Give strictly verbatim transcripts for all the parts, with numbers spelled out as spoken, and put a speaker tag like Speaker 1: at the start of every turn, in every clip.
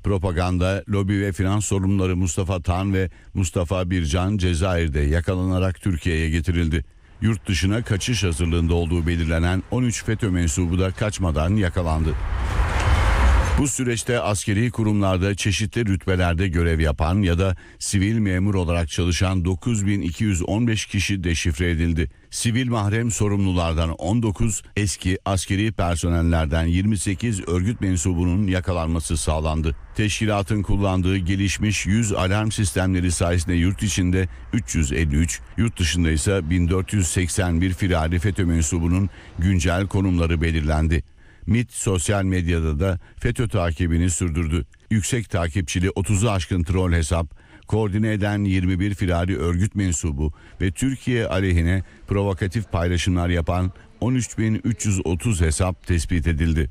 Speaker 1: Propaganda, lobi ve finans sorumluları Mustafa Tan ve Mustafa Bircan Cezayir'de yakalanarak Türkiye'ye getirildi. Yurt dışına kaçış hazırlığında olduğu belirlenen on üç FETÖ mensubu da kaçmadan yakalandı. Bu süreçte askeri kurumlarda çeşitli rütbelerde görev yapan ya da sivil memur olarak çalışan dokuz bin iki yüz on beş kişi deşifre edildi. Sivil mahrem sorumlulardan on dokuz, eski askeri personellerden yirmi sekiz örgüt mensubunun yakalanması sağlandı. Teşkilatın kullandığı gelişmiş yüz alarm sistemleri sayesinde yurt içinde üç yüz elli üç, yurt dışında ise bin dört yüz seksen bir firari FETÖ mensubunun güncel konumları belirlendi. MİT sosyal medyada da FETÖ takibini sürdürdü. Yüksek takipçili otuzu aşkın troll hesap, koordine eden yirmi bir firari örgüt mensubu ve Türkiye aleyhine provokatif paylaşımlar yapan on üç bin üç yüz otuz hesap tespit edildi.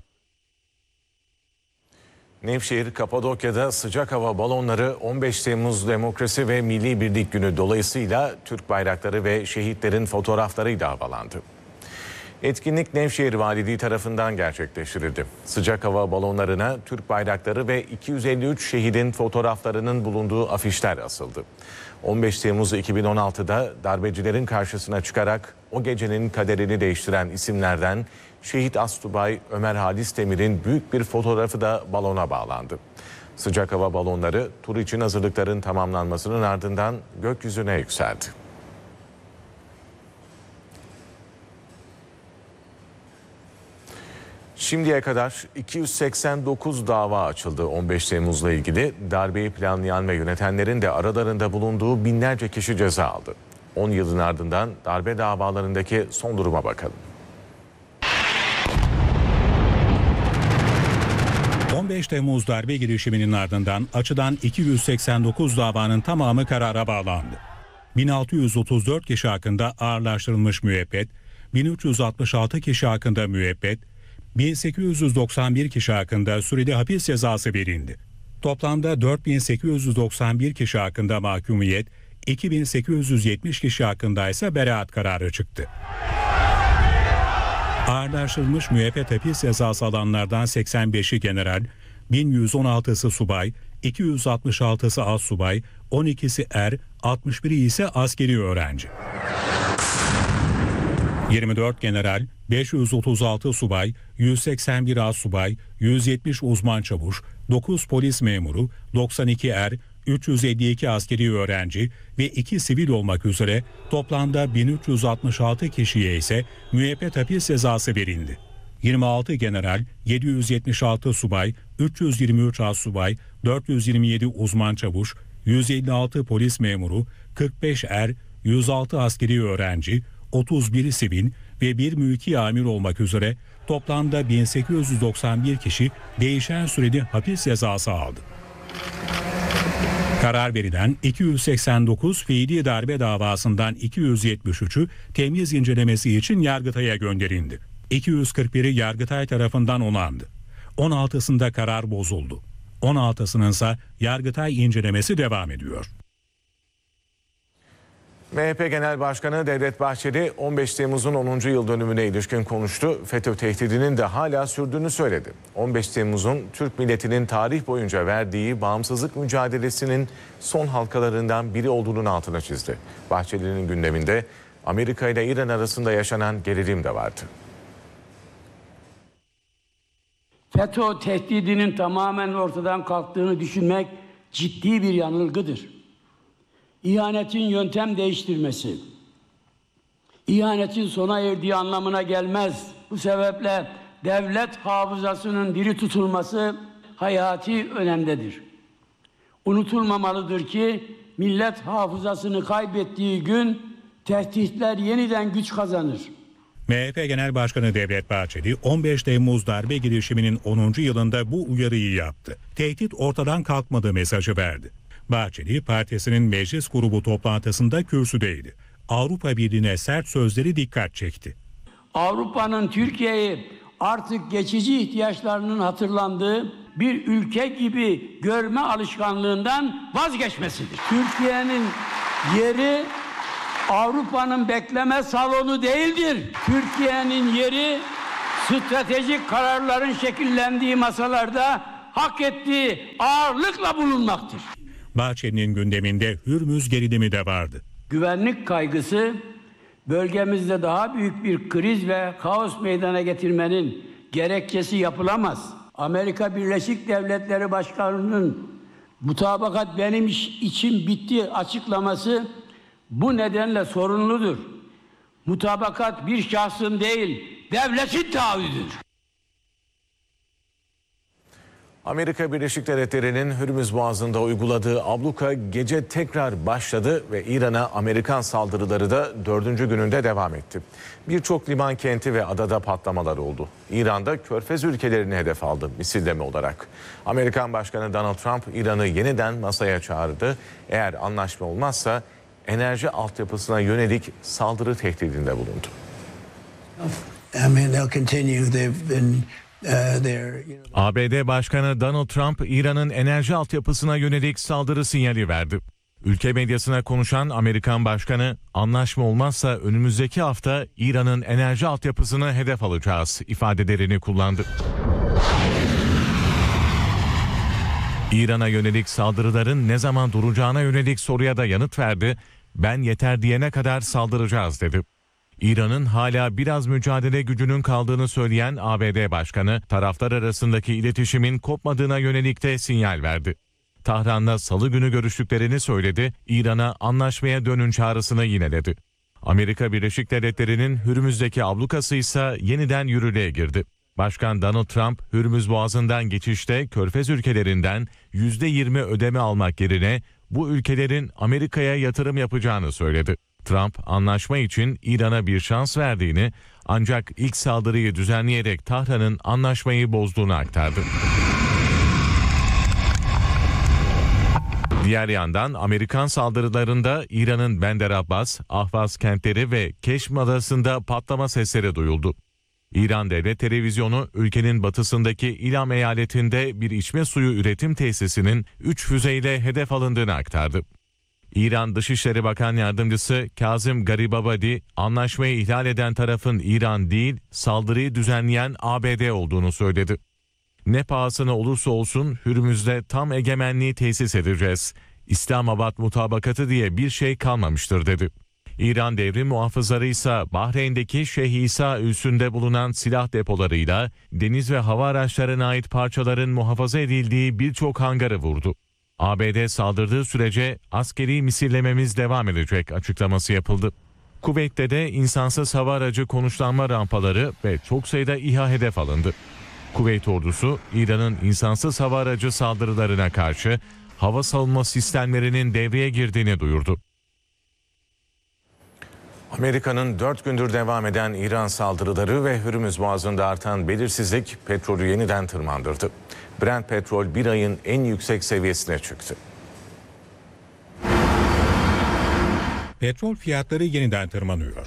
Speaker 2: Nevşehir, Kapadokya'da sıcak hava balonları on beş Temmuz Demokrasi ve Milli Birlik Günü dolayısıyla Türk bayrakları ve şehitlerin fotoğraflarıyla havalandı. Etkinlik Nevşehir Valiliği tarafından gerçekleştirildi. Sıcak hava balonlarına Türk bayrakları ve iki yüz elli üç şehidin fotoğraflarının bulunduğu afişler asıldı. on beş Temmuz iki bin on altıda darbecilerin karşısına çıkarak o gecenin kaderini değiştiren isimlerden şehit Astsubay Ömer Halis Demir'in büyük bir fotoğrafı da balona bağlandı. Sıcak hava balonları tur için hazırlıkların tamamlanmasının ardından gökyüzüne yükseldi. Şimdiye kadar iki yüz seksen dokuz dava açıldı on beş Temmuz'la ilgili. Darbeyi planlayan ve yönetenlerin de aralarında bulunduğu binlerce kişi ceza aldı. on yılın ardından darbe davalarındaki son duruma bakalım.
Speaker 3: on beş Temmuz darbe girişiminin ardından açılan iki yüz seksen dokuz davanın tamamı karara bağlandı. bin altı yüz otuz dört kişi hakkında ağırlaştırılmış müebbet, bin üç yüz altmış altı kişi hakkında müebbet, bin sekiz yüz doksan bir kişi hakkında süreli hapis cezası verildi. Toplamda dört bin sekiz yüz doksan bir kişi hakkında mahkumiyet, iki bin sekiz yüz yetmiş kişi hakkında ise beraat kararı çıktı. Ağırlaştırılmış müebbet hapis cezası alanlardan seksen beşi general, bin yüz on altısı subay, iki yüz altmış altısı astsubay, on ikisi er, altmış biri ise askeri öğrenci. yirmi dört general, beş yüz otuz altı subay, yüz seksen bir astsubay, yüz yetmiş uzman çavuş, dokuz polis memuru, doksan iki er, üç yüz elli iki askeri öğrenci ve iki sivil olmak üzere toplamda bin üç yüz altmış altı kişiye ise müebbet hapis cezası verildi. yirmi altı general, yedi yüz yetmiş altı subay, üç yüz yirmi üç astsubay, dört yüz yirmi yedi uzman çavuş, yüz elli altı polis memuru, kırk beş er, yüz altı askeri öğrenci, otuz bir sivil ve bir mülki amir olmak üzere toplamda bin sekiz yüz doksan bir kişi değişen süreli hapis cezası aldı. Karar verilen iki yüz seksen dokuz fiili darbe davasından iki yüz yetmiş üçü temyiz incelemesi için Yargıtay'a gönderildi. iki yüz kırk biri Yargıtay tarafından onandı. on altısında karar bozuldu. on altısının ise Yargıtay incelemesi devam ediyor.
Speaker 2: M H P Genel Başkanı Devlet Bahçeli on beş Temmuz'un onuncu yıl dönümüne ilişkin konuştu. FETÖ tehdidinin de hala sürdüğünü söyledi. on beş Temmuz'un Türk milletinin tarih boyunca verdiği bağımsızlık mücadelesinin son halkalarından biri olduğunun altına çizdi. Bahçeli'nin gündeminde Amerika ile İran arasında yaşanan gerilim de vardı.
Speaker 4: FETÖ tehdidinin tamamen ortadan kalktığını düşünmek ciddi bir yanılgıdır. İhanetin yöntem değiştirmesi, ihanetin sona erdiği anlamına gelmez. Bu sebeple devlet hafızasının diri tutulması hayati önemdedir. Unutulmamalıdır ki millet hafızasını kaybettiği gün tehditler yeniden güç kazanır.
Speaker 3: M H P Genel Başkanı Devlet Bahçeli on beş Temmuz darbe girişiminin onuncu yılında bu uyarıyı yaptı. Tehdit ortadan kalkmadı mesajı verdi. Bahçeli partisinin meclis grubu toplantısında kürsüdeydi. Avrupa Birliği'ne sert sözleri dikkat çekti.
Speaker 4: Avrupa'nın Türkiye'yi artık geçici ihtiyaçlarının hatırlandığı bir ülke gibi görme alışkanlığından vazgeçmesidir. Türkiye'nin yeri Avrupa'nın bekleme salonu değildir. Türkiye'nin yeri stratejik kararların şekillendiği masalarda hak ettiği ağırlıkla bulunmaktır.
Speaker 3: Bahçeli'nin gündeminde Hürmüz gerilimi de vardı.
Speaker 4: Güvenlik kaygısı bölgemizde daha büyük bir kriz ve kaos meydana getirmenin gerekçesi yapılamaz. Amerika Birleşik Devletleri Başkanı'nın mutabakat benim iş, için bitti açıklaması bu nedenle sorunludur. Mutabakat bir şahsın değil, devletin taahhüdüdür.
Speaker 2: Amerika Birleşik Devletleri'nin Hürmüz Boğazı'nda uyguladığı abluka gece tekrar başladı ve İran'a Amerikan saldırıları da dördüncü gününde devam etti. Birçok liman kenti ve adada patlamalar oldu. İran'da Körfez ülkelerini hedef aldı misilleme olarak. Amerikan Başkanı Donald Trump İran'ı yeniden masaya çağırdı. Eğer anlaşma olmazsa enerji altyapısına yönelik saldırı tehdidinde bulundu.
Speaker 5: I mean, they'll continue. They've been
Speaker 6: A B D Başkanı Donald Trump, İran'ın enerji altyapısına yönelik saldırı sinyali verdi. Ülke medyasına konuşan Amerikan Başkanı, anlaşma olmazsa önümüzdeki hafta İran'ın enerji altyapısını hedef alacağız ifadelerini kullandı. İran'a yönelik saldırıların ne zaman duracağına yönelik soruya da yanıt verdi. Ben yeter diyene kadar saldıracağız dedi. İran'ın hala biraz mücadele gücünün kaldığını söyleyen A B D Başkanı, taraflar arasındaki iletişimin kopmadığına yönelik de sinyal verdi. Tahran'la salı günü görüştüklerini söyledi, İran'a anlaşmaya dönün çağrısını yineledi. Amerika Birleşik Devletleri'nin Hürmüz'deki ablukası ise yeniden yürürlüğe girdi. Başkan Donald Trump, Hürmüz Boğazı'ndan geçişte Körfez ülkelerinden yüzde yirmi ödeme almak yerine bu ülkelerin Amerika'ya yatırım yapacağını söyledi. Trump, anlaşma için İran'a bir şans verdiğini, ancak ilk saldırıyı düzenleyerek Tahran'ın anlaşmayı bozduğunu aktardı. Diğer yandan Amerikan saldırılarında İran'ın Bender Abbas, Ahvaz kentleri ve Keşm adasında patlama sesleri duyuldu. İran Devlet Televizyonu, ülkenin batısındaki İlam eyaletinde bir içme suyu üretim tesisinin üç füzeyle hedef alındığını aktardı. İran Dışişleri Bakan Yardımcısı Kazım Garibabadi, anlaşmayı ihlal eden tarafın İran değil, saldırıyı düzenleyen A B D olduğunu söyledi. Ne pahasına olursa olsun Hürmüz'de tam egemenliği tesis edeceğiz. İslamabad mutabakatı diye bir şey kalmamıştır dedi. İran devrim muhafızları ise Bahreyn'deki Şeyh İsa üssünde bulunan silah depolarıyla deniz ve hava araçlarına ait parçaların muhafaza edildiği birçok hangarı vurdu. A B D saldırdığı sürece askeri misillememiz devam edecek açıklaması yapıldı. Kuveyt'te de insansız hava aracı konuşlanma rampaları ve çok sayıda İHA hedef alındı. Kuveyt ordusu İran'ın insansız hava aracı saldırılarına karşı hava savunma sistemlerinin devreye girdiğini duyurdu.
Speaker 2: Amerika'nın dört gündür devam eden İran saldırıları ve Hürmüz Boğazı'nda artan belirsizlik petrolü yeniden tırmandırdı. Brent petrol bir ayın en yüksek seviyesine çıktı.
Speaker 3: Petrol fiyatları yeniden tırmanıyor.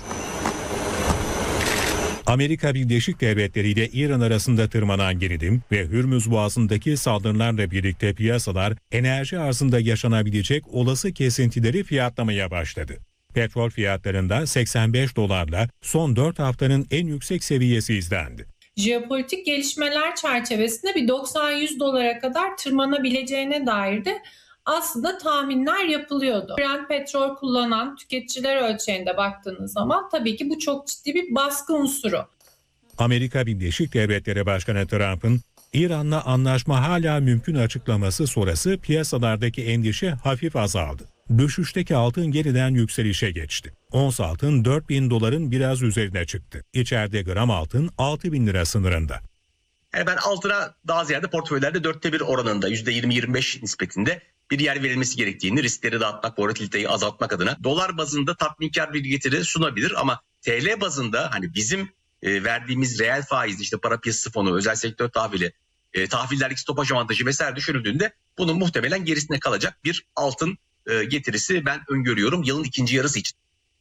Speaker 3: Amerika Birleşik Devletleri ile İran arasında tırmanan gerilim ve Hürmüz Boğazı'ndaki saldırılarla birlikte piyasalar enerji arzında yaşanabilecek olası kesintileri fiyatlamaya başladı. Petrol fiyatlarında seksen beş dolarla son dört haftanın en yüksek seviyesi izlendi.
Speaker 7: Jeopolitik gelişmeler çerçevesinde bir doksan yüz dolara kadar tırmanabileceğine dair de aslında tahminler yapılıyordu. Brent petrol kullanan tüketiciler ölçeğinde baktığınız zaman tabii ki bu çok ciddi bir baskı unsuru.
Speaker 3: Amerika Birleşik Devletleri Başkanı Trump'ın İran'la anlaşma hala mümkün açıklaması sonrası piyasalardaki endişe hafif azaldı. Düşüşteki altın yeniden yükselişe geçti. Ons altın dört bin doların biraz üzerine çıktı. İçeride gram altın altı bin lira sınırında.
Speaker 8: Yani ben altına daha ziyade portföylerde dörtte bir oranında yüzde yirmi yirmi beş nispetinde bir yer verilmesi gerektiğini, riskleri dağıtmak, volatiliteyi azaltmak adına dolar bazında tatminkar bir getiri sunabilir ama T L bazında hani bizim e, verdiğimiz reel faiz, işte para piyasası fonu, özel sektör tahvili, e, tahvillerdeki stopaj avantajı vesaire düşürüldüğünde bunun muhtemelen gerisine kalacak bir altın e, getirisi ben öngörüyorum yılın ikinci yarısı için.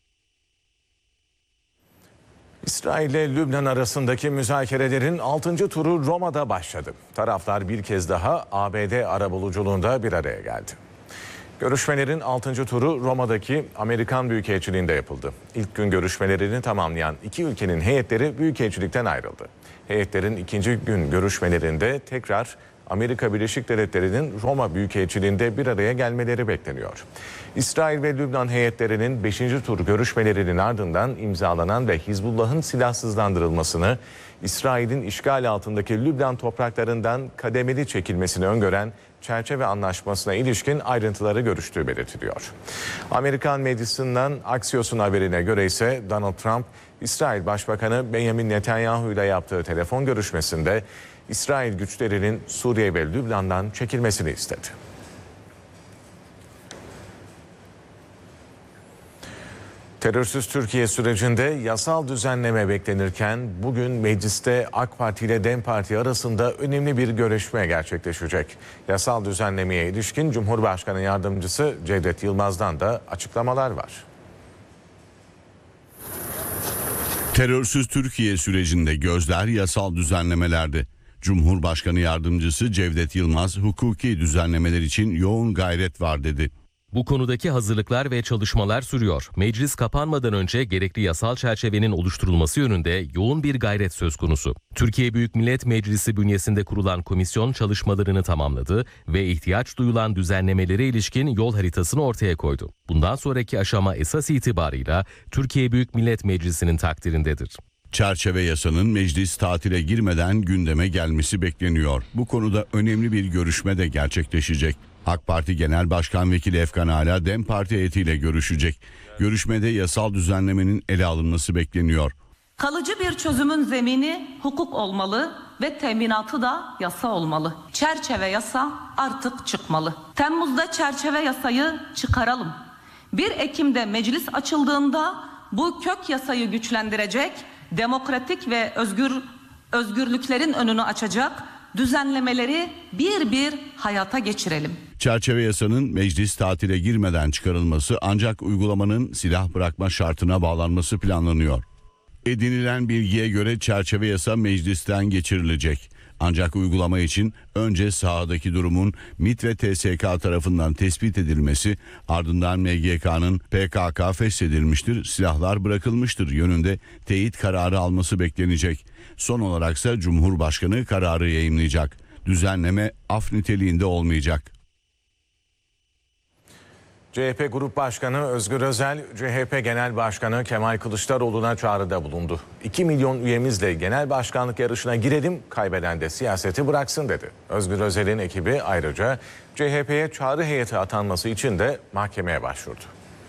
Speaker 2: İsrail ile Lübnan arasındaki müzakerelerin altıncı turu Roma'da başladı. Taraflar bir kez daha A B D arabuluculuğunda bir araya geldi. Görüşmelerin altıncı turu Roma'daki Amerikan Büyükelçiliği'nde yapıldı. İlk gün görüşmelerini tamamlayan iki ülkenin heyetleri Büyükelçilikten ayrıldı. Heyetlerin ikinci gün görüşmelerinde tekrar Amerika Birleşik Devletleri'nin Roma Büyükelçiliği'nde bir araya gelmeleri bekleniyor. İsrail ve Lübnan heyetlerinin beşinci tur görüşmelerinin ardından imzalanan ve Hizbullah'ın silahsızlandırılmasını, İsrail'in işgal altındaki Lübnan topraklarından kademeli çekilmesini öngören çerçeve anlaşmasına ilişkin ayrıntıları görüştüğü belirtiliyor. Amerikan medyasından Axios'un haberine göre ise Donald Trump, İsrail Başbakanı Benjamin Netanyahu ile yaptığı telefon görüşmesinde İsrail güçlerinin Suriye ve Lübnan'dan çekilmesini istedi. Terörsüz Türkiye sürecinde yasal düzenleme beklenirken bugün mecliste AK Parti ile DEM Parti arasında önemli bir görüşme gerçekleşecek. Yasal düzenlemeye ilişkin Cumhurbaşkanı Yardımcısı Cevdet Yılmaz'dan da açıklamalar var.
Speaker 1: Terörsüz Türkiye sürecinde gözler yasal düzenlemelerde. Cumhurbaşkanı Yardımcısı Cevdet Yılmaz, hukuki düzenlemeler için yoğun gayret var dedi.
Speaker 9: Bu konudaki hazırlıklar ve çalışmalar sürüyor. Meclis kapanmadan önce gerekli yasal çerçevenin oluşturulması yönünde yoğun bir gayret söz konusu. Türkiye Büyük Millet Meclisi bünyesinde kurulan komisyon çalışmalarını tamamladı ve ihtiyaç duyulan düzenlemelere ilişkin yol haritasını ortaya koydu. Bundan sonraki aşama esas itibarıyla Türkiye Büyük Millet Meclisi'nin takdirindedir.
Speaker 1: Çerçeve yasanın meclis tatile girmeden gündeme gelmesi bekleniyor. Bu konuda önemli bir görüşme de gerçekleşecek. AK Parti Genel Başkan Vekili Efkan Ala DEM Parti heyetiyle görüşecek. Görüşmede yasal düzenlemenin ele alınması bekleniyor.
Speaker 10: Kalıcı bir çözümün zemini hukuk olmalı ve teminatı da yasa olmalı. Çerçeve yasa artık çıkmalı. Temmuz'da çerçeve yasayı çıkaralım. bir Ekim'de meclis açıldığında bu kök yasayı güçlendirecek, demokratik ve özgür özgürlüklerin önünü açacak düzenlemeleri bir bir hayata geçirelim.
Speaker 1: Çerçeve yasanın meclis tatile girmeden çıkarılması ancak uygulamanın silah bırakma şartına bağlanması planlanıyor. Edinilen bilgiye göre çerçeve yasa meclisten geçirilecek. Ancak uygulama için önce sahadaki durumun MİT ve T S K tarafından tespit edilmesi, ardından M G K'nın P K K feshedilmiştir, silahlar bırakılmıştır yönünde teyit kararı alması beklenecek. Son olaraksa Cumhurbaşkanı kararı yayımlayacak. Düzenleme af niteliğinde olmayacak.
Speaker 2: C H P Grup Başkanı Özgür Özel, C H P Genel Başkanı Kemal Kılıçdaroğlu'na çağrıda bulundu. iki milyon üyemizle genel başkanlık yarışına girelim, kaybeden de siyaseti bıraksın dedi. Özgür Özel'in ekibi ayrıca C H P'ye çağrı heyeti atanması için de mahkemeye başvurdu.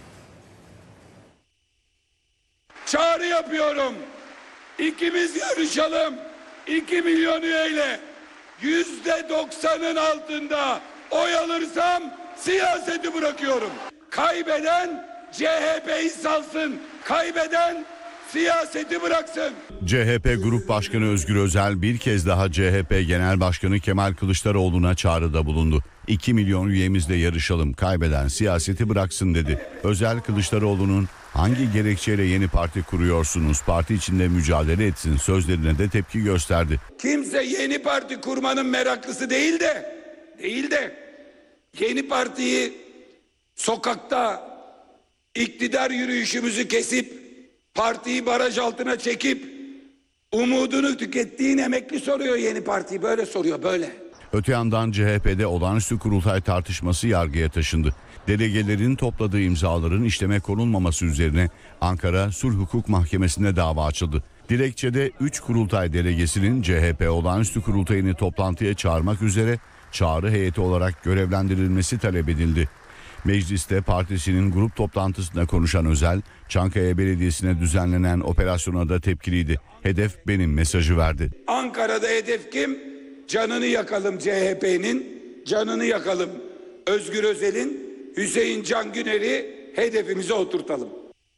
Speaker 11: Çağrı yapıyorum. İkimiz yarışalım. iki milyon üyeyle yüzde doksanın altında oy alırsam siyaseti bırakıyorum. Kaybeden C H P'yi salsın. Kaybeden siyaseti bıraksın.
Speaker 1: C H P Grup Başkanı Özgür Özel bir kez daha C H P Genel Başkanı Kemal Kılıçdaroğlu'na çağrıda bulundu. iki milyon üyemizle yarışalım, kaybeden siyaseti bıraksın dedi. Özel, Kılıçdaroğlu'nun hangi gerekçeyle yeni parti kuruyorsunuz, parti içinde mücadele etsin sözlerine de tepki gösterdi.
Speaker 11: Kimse yeni parti kurmanın meraklısı değil de, değil de yeni partiyi sokakta iktidar yürüyüşümüzü kesip partiyi baraj altına çekip umudunu tükettiğin emekli soruyor yeni partiyi, böyle soruyor böyle.
Speaker 1: Öte yandan C H P'de olağanüstü kurultay tartışması yargıya taşındı. Delegelerin topladığı imzaların işleme konulmaması üzerine Ankara Sulh Hukuk Mahkemesi'nde dava açıldı. Dilekçede üç kurultay delegesinin C H P olağanüstü kurultayını toplantıya çağırmak üzere çağrı heyeti olarak görevlendirilmesi talep edildi. Mecliste partisinin grup toplantısında konuşan Özel, Çankaya Belediyesi'ne düzenlenen operasyona da tepkiliydi. Hedef benim mesajı verdi.
Speaker 11: Ankara'da hedef kim? Canını yakalım C H P'nin, canını yakalım Özgür Özel'in, Hüseyin Can Güner'i hedefimize oturtalım.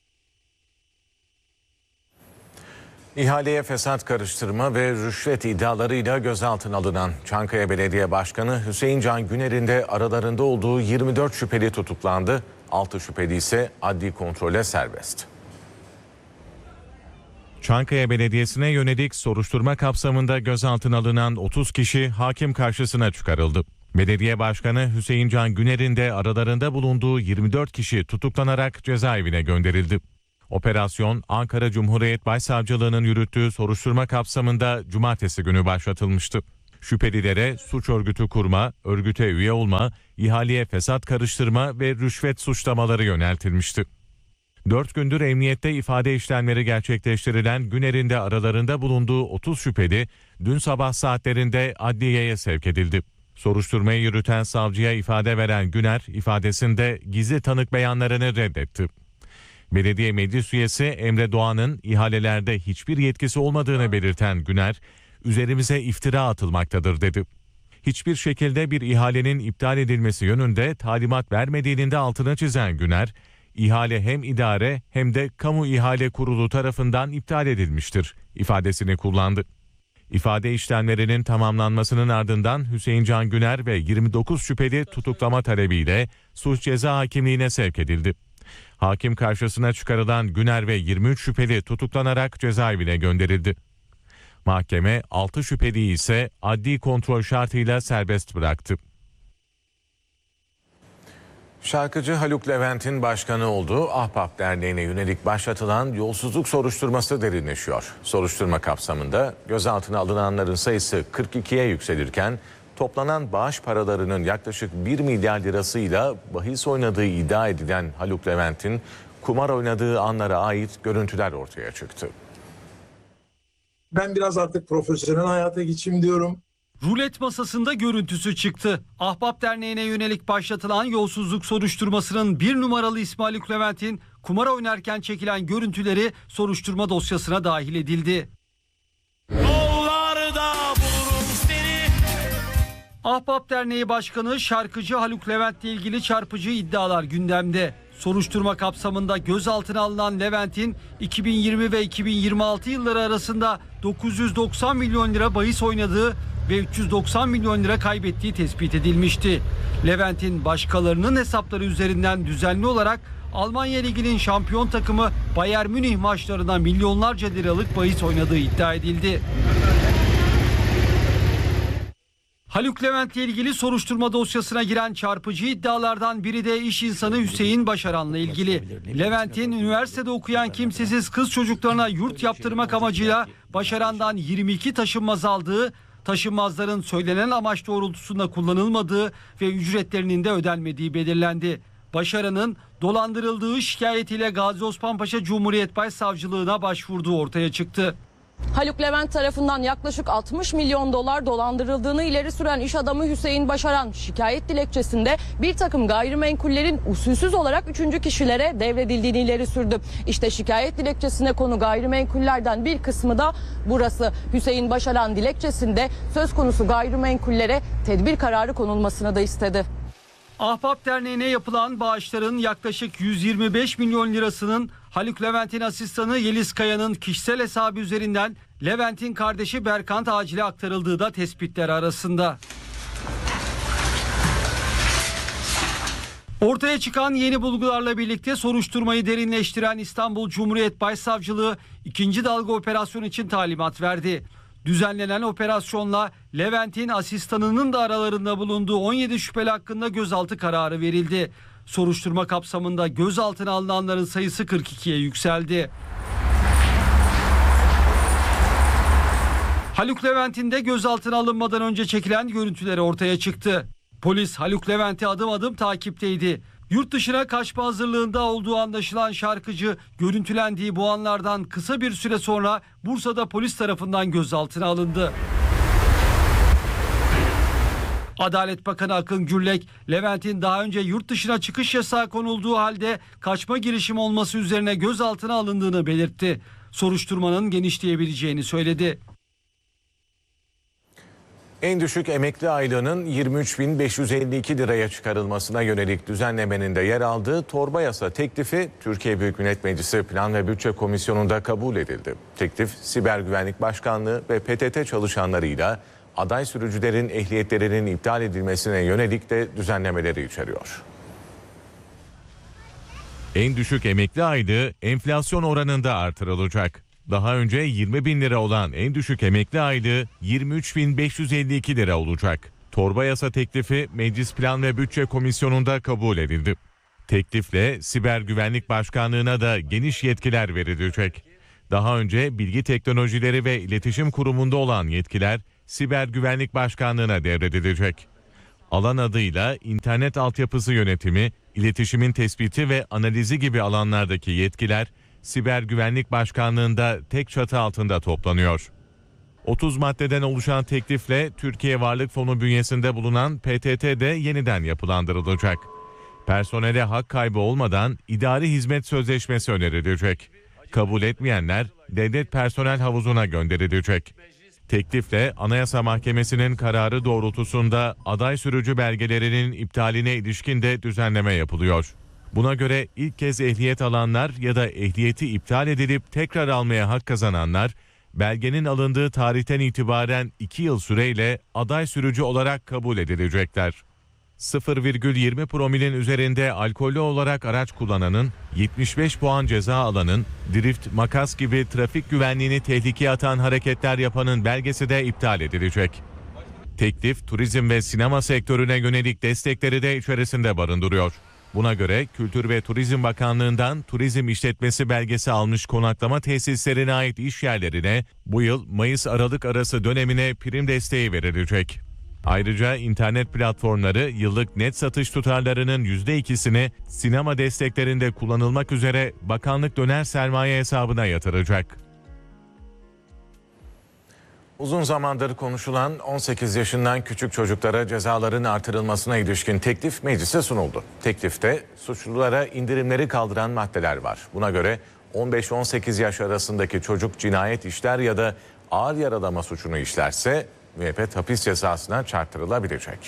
Speaker 2: İhaleye fesat karıştırma ve rüşvet iddialarıyla gözaltına alınan Çankaya Belediye Başkanı Hüseyin Can Güner'in de aralarında olduğu yirmi dört şüpheli tutuklandı. altı şüpheli ise adli kontrole serbest.
Speaker 6: Çankaya Belediyesi'ne yönelik soruşturma kapsamında gözaltına alınan otuz kişi hakim karşısına çıkarıldı. Belediye Başkanı Hüseyin Can Güner'in de aralarında bulunduğu yirmi dört kişi tutuklanarak cezaevine gönderildi. Operasyon Ankara Cumhuriyet Başsavcılığı'nın yürüttüğü soruşturma kapsamında cumartesi günü başlatılmıştı. Şüphelilere suç örgütü kurma, örgüte üye olma, ihaleye fesat karıştırma ve rüşvet suçlamaları yöneltilmişti. Dört gündür emniyette ifade işlemleri gerçekleştirilen Güner'in de aralarında bulunduğu otuz şüpheli dün sabah saatlerinde adliyeye sevk edildi. Soruşturmayı yürüten savcıya ifade veren Güner, ifadesinde gizli tanık beyanlarını reddetti. Belediye meclis üyesi Emre Doğan'ın ihalelerde hiçbir yetkisi olmadığını belirten Güner, üzerimize iftira atılmaktadır dedi. Hiçbir şekilde bir ihalenin iptal edilmesi yönünde talimat vermediğinin de altını çizen Güner, ihale hem idare hem de kamu ihale kurulu tarafından iptal edilmiştir ifadesini kullandı. İfade işlemlerinin tamamlanmasının ardından Hüseyin Can Güner ve yirmi dokuz şüpheli tutuklama talebiyle suç ceza hakimliğine sevk edildi. Hakim karşısına çıkarılan Güner ve yirmi üç şüpheli tutuklanarak cezaevine gönderildi. Mahkeme altı şüpheliyi ise adli kontrol şartıyla serbest bıraktı.
Speaker 2: Şarkıcı Haluk Levent'in başkanı olduğu Ahbap Derneği'ne yönelik başlatılan yolsuzluk soruşturması derinleşiyor. Soruşturma kapsamında gözaltına alınanların sayısı kırk ikiye yükselirken toplanan bağış paralarının yaklaşık bir milyar lirasıyla bahis oynadığı iddia edilen Haluk Levent'in kumar oynadığı anlara ait görüntüler ortaya çıktı.
Speaker 12: Ben biraz artık profesyonel hayata geçeyim diyorum.
Speaker 13: Rulet masasında görüntüsü çıktı. Ahbap Derneği'ne yönelik başlatılan yolsuzluk soruşturmasının bir numaralı ismi Haluk Levent'in kumar oynarken çekilen görüntüleri soruşturma dosyasına dahil edildi. Ahbap Derneği Başkanı şarkıcı Haluk Levent'le ilgili çarpıcı iddialar gündemde. Soruşturma kapsamında gözaltına alınan Levent'in iki bin yirmi ve iki bin yirmi altı yılları arasında dokuz yüz doksan milyon lira bahis oynadığı ve üç yüz doksan milyon lira kaybettiği tespit edilmişti. Levent'in başkalarının hesapları üzerinden düzenli olarak Almanya Ligi'nin şampiyon takımı Bayern Münih maçlarına milyonlarca liralık bahis oynadığı iddia edildi. Haluk Levent'le ilgili soruşturma dosyasına giren çarpıcı iddialardan biri de iş insanı Hüseyin Başaran'la ilgili. Levent'in üniversitede okuyan kimsesiz kız çocuklarına yurt yaptırmak amacıyla Başaran'dan yirmi iki taşınmaz aldığı, taşınmazların söylenen amaç doğrultusunda kullanılmadığı ve ücretlerinin de ödenmediği belirlendi. Başaran'ın dolandırıldığı şikayetiyle Gazi Osman Paşa Cumhuriyet Başsavcılığına başvurduğu ortaya çıktı.
Speaker 14: Haluk Levent tarafından yaklaşık altmış milyon dolar dolandırıldığını ileri süren iş adamı Hüseyin Başaran şikayet dilekçesinde bir takım gayrimenkullerin usulsüz olarak üçüncü kişilere devredildiğini ileri sürdü. İşte şikayet dilekçesine konu gayrimenkullerden bir kısmı da burası. Hüseyin Başaran dilekçesinde söz konusu gayrimenkullere tedbir kararı konulmasını da istedi.
Speaker 13: Ahbap Derneği'ne yapılan bağışların yaklaşık yüz yirmi beş milyon lirasının Haluk Levent'in asistanı Yeliz Kaya'nın kişisel hesabı üzerinden Levent'in kardeşi Berkant Acil'e aktarıldığı da tespitler arasında. Ortaya çıkan yeni bulgularla birlikte soruşturmayı derinleştiren İstanbul Cumhuriyet Başsavcılığı ikinci dalga operasyon için talimat verdi. Düzenlenen operasyonla Levent'in asistanının da aralarında bulunduğu on yedi şüpheli hakkında gözaltı kararı verildi. Soruşturma kapsamında gözaltına alınanların sayısı kırk ikiye yükseldi. Haluk Levent'in de gözaltına alınmadan önce çekilen görüntüleri ortaya çıktı. Polis Haluk Levent'i adım adım takipteydi. Yurt dışına kaçma hazırlığında olduğu anlaşılan şarkıcı görüntülendiği bu anlardan kısa bir süre sonra Bursa'da polis tarafından gözaltına alındı. Adalet Bakanı Akın Gürlek, Levent'in daha önce yurt dışına çıkış yasağı konulduğu halde kaçma girişimi olması üzerine gözaltına alındığını belirtti. Soruşturmanın genişleyebileceğini söyledi.
Speaker 2: En düşük emekli aylığının yirmi üç bin beş yüz elli iki liraya çıkarılmasına yönelik düzenlemenin de yer aldığı torba yasa teklifi Türkiye Büyük Millet Meclisi Plan ve Bütçe Komisyonu'nda kabul edildi. Teklif, Siber Güvenlik Başkanlığı ve P T T çalışanlarıyla aday sürücülerin ehliyetlerinin iptal edilmesine yönelik de düzenlemeleri içeriyor.
Speaker 6: En düşük emekli aylığı enflasyon oranında artırılacak. Daha önce yirmi bin lira olan en düşük emekli aylığı yirmi üç bin beş yüz elli iki lira olacak. Torba yasa teklifi Meclis Plan ve Bütçe Komisyonu'nda kabul edildi. Teklifle Siber Güvenlik Başkanlığı'na da geniş yetkiler verilecek. Daha önce Bilgi Teknolojileri ve İletişim Kurumu'nda olan yetkiler Siber Güvenlik Başkanlığı'na devredilecek. Alan adıyla internet altyapısı yönetimi, iletişimin tespiti ve analizi gibi alanlardaki yetkiler Siber Güvenlik Başkanlığı'nda tek çatı altında toplanıyor. otuz maddeden oluşan teklifle Türkiye Varlık Fonu bünyesinde bulunan P T T de yeniden yapılandırılacak. Personele hak kaybı olmadan idari hizmet sözleşmesi önerilecek. Kabul etmeyenler devlet personel havuzuna gönderilecek. Teklifle Anayasa Mahkemesi'nin kararı doğrultusunda aday sürücü belgelerinin iptaline ilişkin de düzenleme yapılıyor. Buna göre ilk kez ehliyet alanlar ya da ehliyeti iptal edilip tekrar almaya hak kazananlar, belgenin alındığı tarihten itibaren iki yıl süreyle aday sürücü olarak kabul edilecekler. sıfır virgül yirmi promilin üzerinde alkollü olarak araç kullananın, yetmiş beş puan ceza alanın, drift, makas gibi trafik güvenliğini tehlikeye atan hareketler yapanın belgesi de iptal edilecek. Teklif, turizm ve sinema sektörüne yönelik destekleri de içerisinde barındırıyor. Buna göre Kültür ve Turizm Bakanlığı'ndan turizm işletmesi belgesi almış konaklama tesislerine ait iş yerlerine bu yıl Mayıs-Aralık arası dönemine prim desteği verilecek. Ayrıca internet platformları yıllık net satış tutarlarının yüzde ikisini sinema desteklerinde kullanılmak üzere bakanlık döner sermaye hesabına yatıracak.
Speaker 2: Uzun zamandır konuşulan on sekiz yaşından küçük çocuklara cezaların artırılmasına ilişkin teklif meclise sunuldu. Teklifte suçlulara indirimleri kaldıran maddeler var. Buna göre on beş on sekiz yaş arasındaki çocuk cinayet işler ya da ağır yaralama suçunu işlerse müebbet hapis cezasına çarptırılabilecek.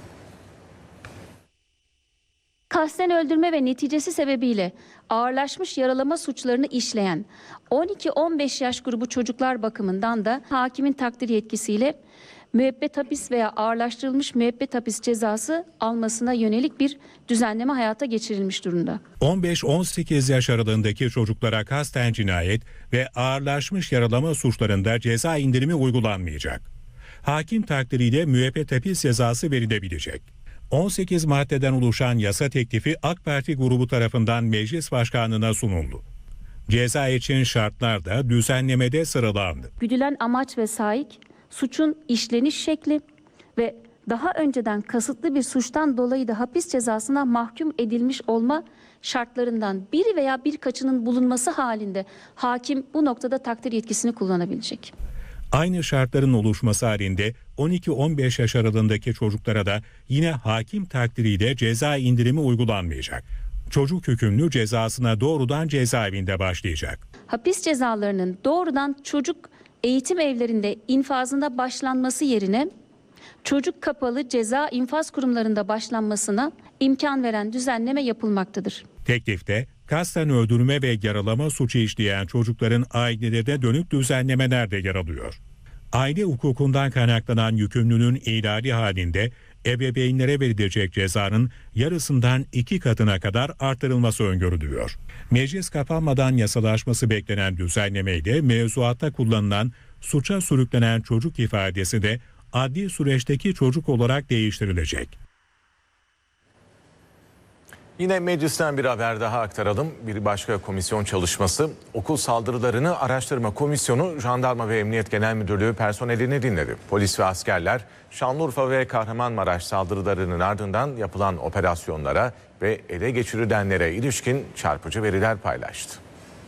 Speaker 15: Kasten öldürme ve neticesi sebebiyle ağırlaşmış yaralama suçlarını işleyen on iki on beş yaş grubu çocuklar bakımından da hakimin takdir yetkisiyle müebbet hapis veya ağırlaştırılmış müebbet hapis cezası almasına yönelik bir düzenleme hayata geçirilmiş durumda.
Speaker 3: on beş on sekiz yaş aralığındaki çocuklara kasten cinayet ve ağırlaşmış yaralama suçlarında ceza indirimi uygulanmayacak. Hakim takdiriyle müebbet hapis cezası verilebilecek. on sekiz maddeden oluşan yasa teklifi AK Parti grubu tarafından Meclis Başkanlığı'na sunuldu. Ceza için şartlar da düzenlemede sıralandı.
Speaker 15: Güdülen amaç ve saik, suçun işleniş şekli ve daha önceden kasıtlı bir suçtan dolayı da hapis cezasına mahkum edilmiş olma şartlarından biri veya birkaçının bulunması halinde hakim bu noktada takdir yetkisini kullanabilecek.
Speaker 3: Aynı şartların oluşması halinde on iki on beş yaş aralığındaki çocuklara da yine hakim takdiriyle ceza indirimi uygulanmayacak. Çocuk hükümlü cezasına doğrudan cezaevinde başlayacak.
Speaker 15: Hapis cezalarının doğrudan çocuk eğitim evlerinde infazında başlanması yerine çocuk kapalı ceza infaz kurumlarında başlanmasına imkan veren düzenleme yapılmaktadır.
Speaker 3: Teklifte kasten öldürme ve yaralama suçu işleyen çocukların ailelerine dönük düzenlemeler de yer alıyor. Aile hukukundan kaynaklanan yükümlülüğün ihlali halinde ebeveynlere verilecek cezanın yarısından iki katına kadar artırılması öngörülüyor. Meclis kapanmadan yasalaşması beklenen düzenlemeyle mevzuatta kullanılan suça sürüklenen çocuk ifadesi de adli süreçteki çocuk olarak değiştirilecek.
Speaker 2: Yine meclisten bir haber daha aktaralım. Bir başka komisyon çalışması, okul saldırılarını araştırma komisyonu Jandarma ve Emniyet Genel Müdürlüğü personelini dinledi. Polis ve askerler Şanlıurfa ve Kahramanmaraş saldırılarının ardından yapılan operasyonlara ve ele geçirilenlere ilişkin çarpıcı veriler paylaştı.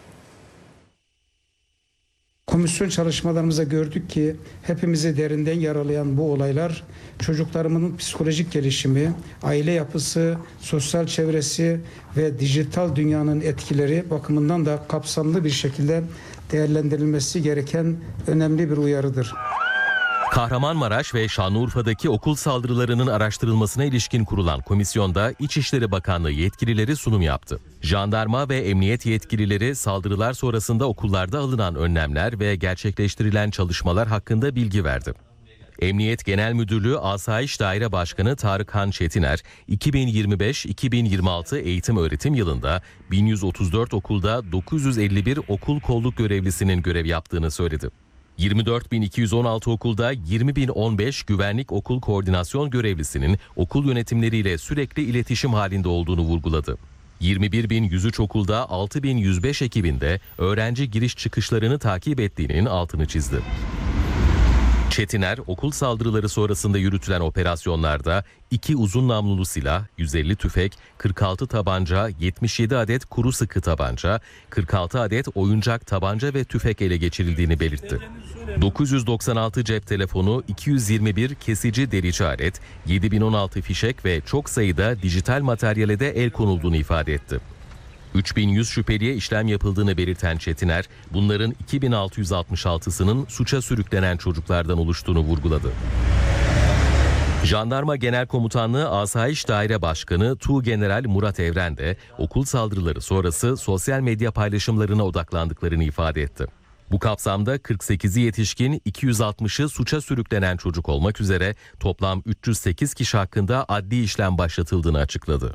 Speaker 16: Komisyon çalışmalarımızda gördük ki hepimizi derinden yaralayan bu olaylar çocuklarımızın psikolojik gelişimi, aile yapısı, sosyal çevresi ve dijital dünyanın etkileri bakımından da kapsamlı bir şekilde değerlendirilmesi gereken önemli bir uyarıdır.
Speaker 9: Kahramanmaraş ve Şanlıurfa'daki okul saldırılarının araştırılmasına ilişkin kurulan komisyonda İçişleri Bakanlığı yetkilileri sunum yaptı. Jandarma ve emniyet yetkilileri saldırılar sonrasında okullarda alınan önlemler ve gerçekleştirilen çalışmalar hakkında bilgi verdi. Emniyet Genel Müdürlüğü Asayiş Daire Başkanı Tarıkhan Çetiner, iki bin yirmi beş iki bin yirmi altı eğitim öğretim yılında bin yüz otuz dört okulda dokuz yüz elli bir okul kolluk görevlisinin görev yaptığını söyledi. yirmi dört bin iki yüz on altı okulda yirmi bin on beş güvenlik okul koordinasyon görevlisinin okul yönetimleriyle sürekli iletişim halinde olduğunu vurguladı. yirmi bir bin yüz üç okulda altı bin yüz beş ekibinde öğrenci giriş çıkışlarını takip ettiğinin altını çizdi. Çetiner, okul saldırıları sonrasında yürütülen operasyonlarda iki uzun namlulu silah, yüz elli tüfek, kırk altı tabanca, yetmiş yedi adet kuru sıkı tabanca, kırk altı adet oyuncak tabanca ve tüfek ele geçirildiğini belirtti. dokuz yüz doksan altı cep telefonu, iki yüz yirmi bir kesici delici alet, yedi bin on altı fişek ve çok sayıda dijital materyale de el konulduğunu ifade etti. üç bin yüz şüpheliye işlem yapıldığını belirten Çetiner, bunların iki bin altı yüz altmış altısının suça sürüklenen çocuklardan oluştuğunu vurguladı. Jandarma Genel Komutanlığı Asayiş Daire Başkanı Tuğgeneral Murat Evren de okul saldırıları sonrası sosyal medya paylaşımlarına odaklandıklarını ifade etti. Bu kapsamda kırk sekizi yetişkin, iki yüz altmışı suça sürüklenen çocuk olmak üzere toplam üç yüz sekiz kişi hakkında adli işlem başlatıldığını açıkladı.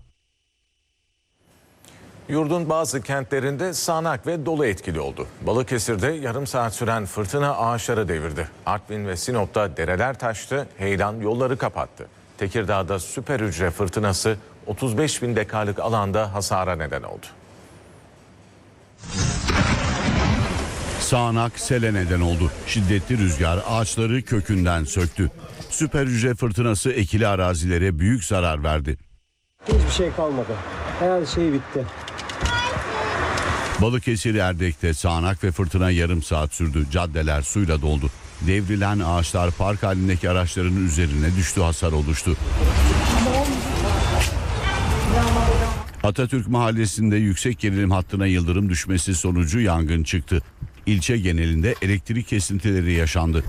Speaker 2: Yurdun bazı kentlerinde sağanak ve dolu etkili oldu. Balıkesir'de yarım saat süren fırtına ağaçları devirdi. Artvin ve Sinop'ta dereler taştı, heyelan yolları kapattı. Tekirdağ'da süper hücre fırtınası otuz beş bin dekarlık alanda hasara neden oldu.
Speaker 1: Sağanak sele neden oldu. Şiddetli rüzgar ağaçları kökünden söktü. Süper hücre fırtınası ekili arazilere büyük zarar verdi.
Speaker 17: Hiçbir şey kalmadı. Her şey bitti.
Speaker 1: Balıkesir Erdek'te sağanak ve fırtına yarım saat sürdü. Caddeler suyla doldu. Devrilen ağaçlar park halindeki araçların üzerine düştü, hasar oluştu. Atatürk Mahallesi'nde yüksek gerilim hattına yıldırım düşmesi sonucu yangın çıktı. İlçe genelinde elektrik kesintileri yaşandı.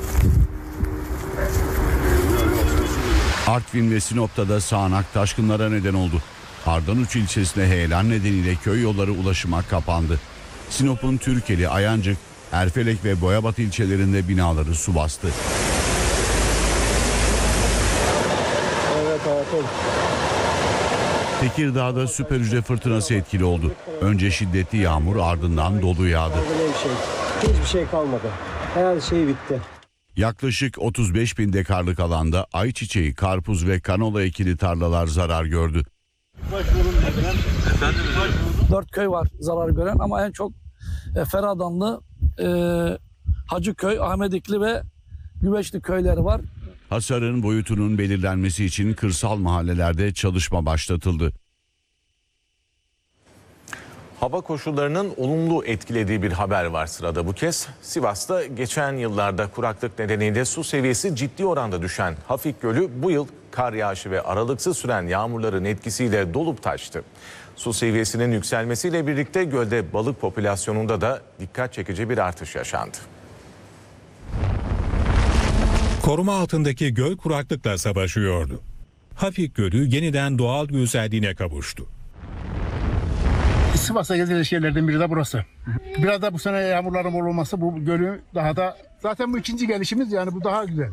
Speaker 1: Artvin ve Sinop'ta da sağanak taşkınlara neden oldu. Ardanuç ilçesine heyelan nedeniyle köy yolları ulaşıma kapandı. Sinop'un Türkeli, Ayancık, Erfelek ve Boyabat ilçelerinde binaları su bastı.
Speaker 17: Evet, evet.
Speaker 1: Tekirdağ'da süper hücre fırtınası etkili oldu. Önce şiddetli yağmur, ardından dolu yağdı.
Speaker 17: Hiçbir şey kalmadı. Her şey bitti.
Speaker 1: Yaklaşık otuz beş bin dekarlık alanda ayçiçeği, karpuz ve kanola ekili tarlalar zarar gördü.
Speaker 18: Dört köy var zarar gören ama en çok e, Feradanlı, e, Hacıköy, Ahmedikli ve Güveçli köyleri var.
Speaker 1: Hasarın boyutunun belirlenmesi için kırsal mahallelerde çalışma başlatıldı.
Speaker 2: Hava koşullarının olumlu etkilediği bir haber var sırada bu kez. Sivas'ta geçen yıllarda kuraklık nedeniyle su seviyesi ciddi oranda düşen Hafik Gölü bu yıl kar yağışı ve aralıksız süren yağmurların etkisiyle dolup taştı. Su seviyesinin yükselmesiyle birlikte gölde balık popülasyonunda da dikkat çekici bir artış yaşandı.
Speaker 3: Koruma altındaki göl kuraklıkla savaşıyordu. Hafik Gölü yeniden doğal güzelliğine kavuştu.
Speaker 19: Sivas'a gezilecek yerlerden biri de burası. Biraz da bu sene yağmurların bol olması bu gölü daha da... Zaten bu ikinci gelişimiz, yani bu daha güzel.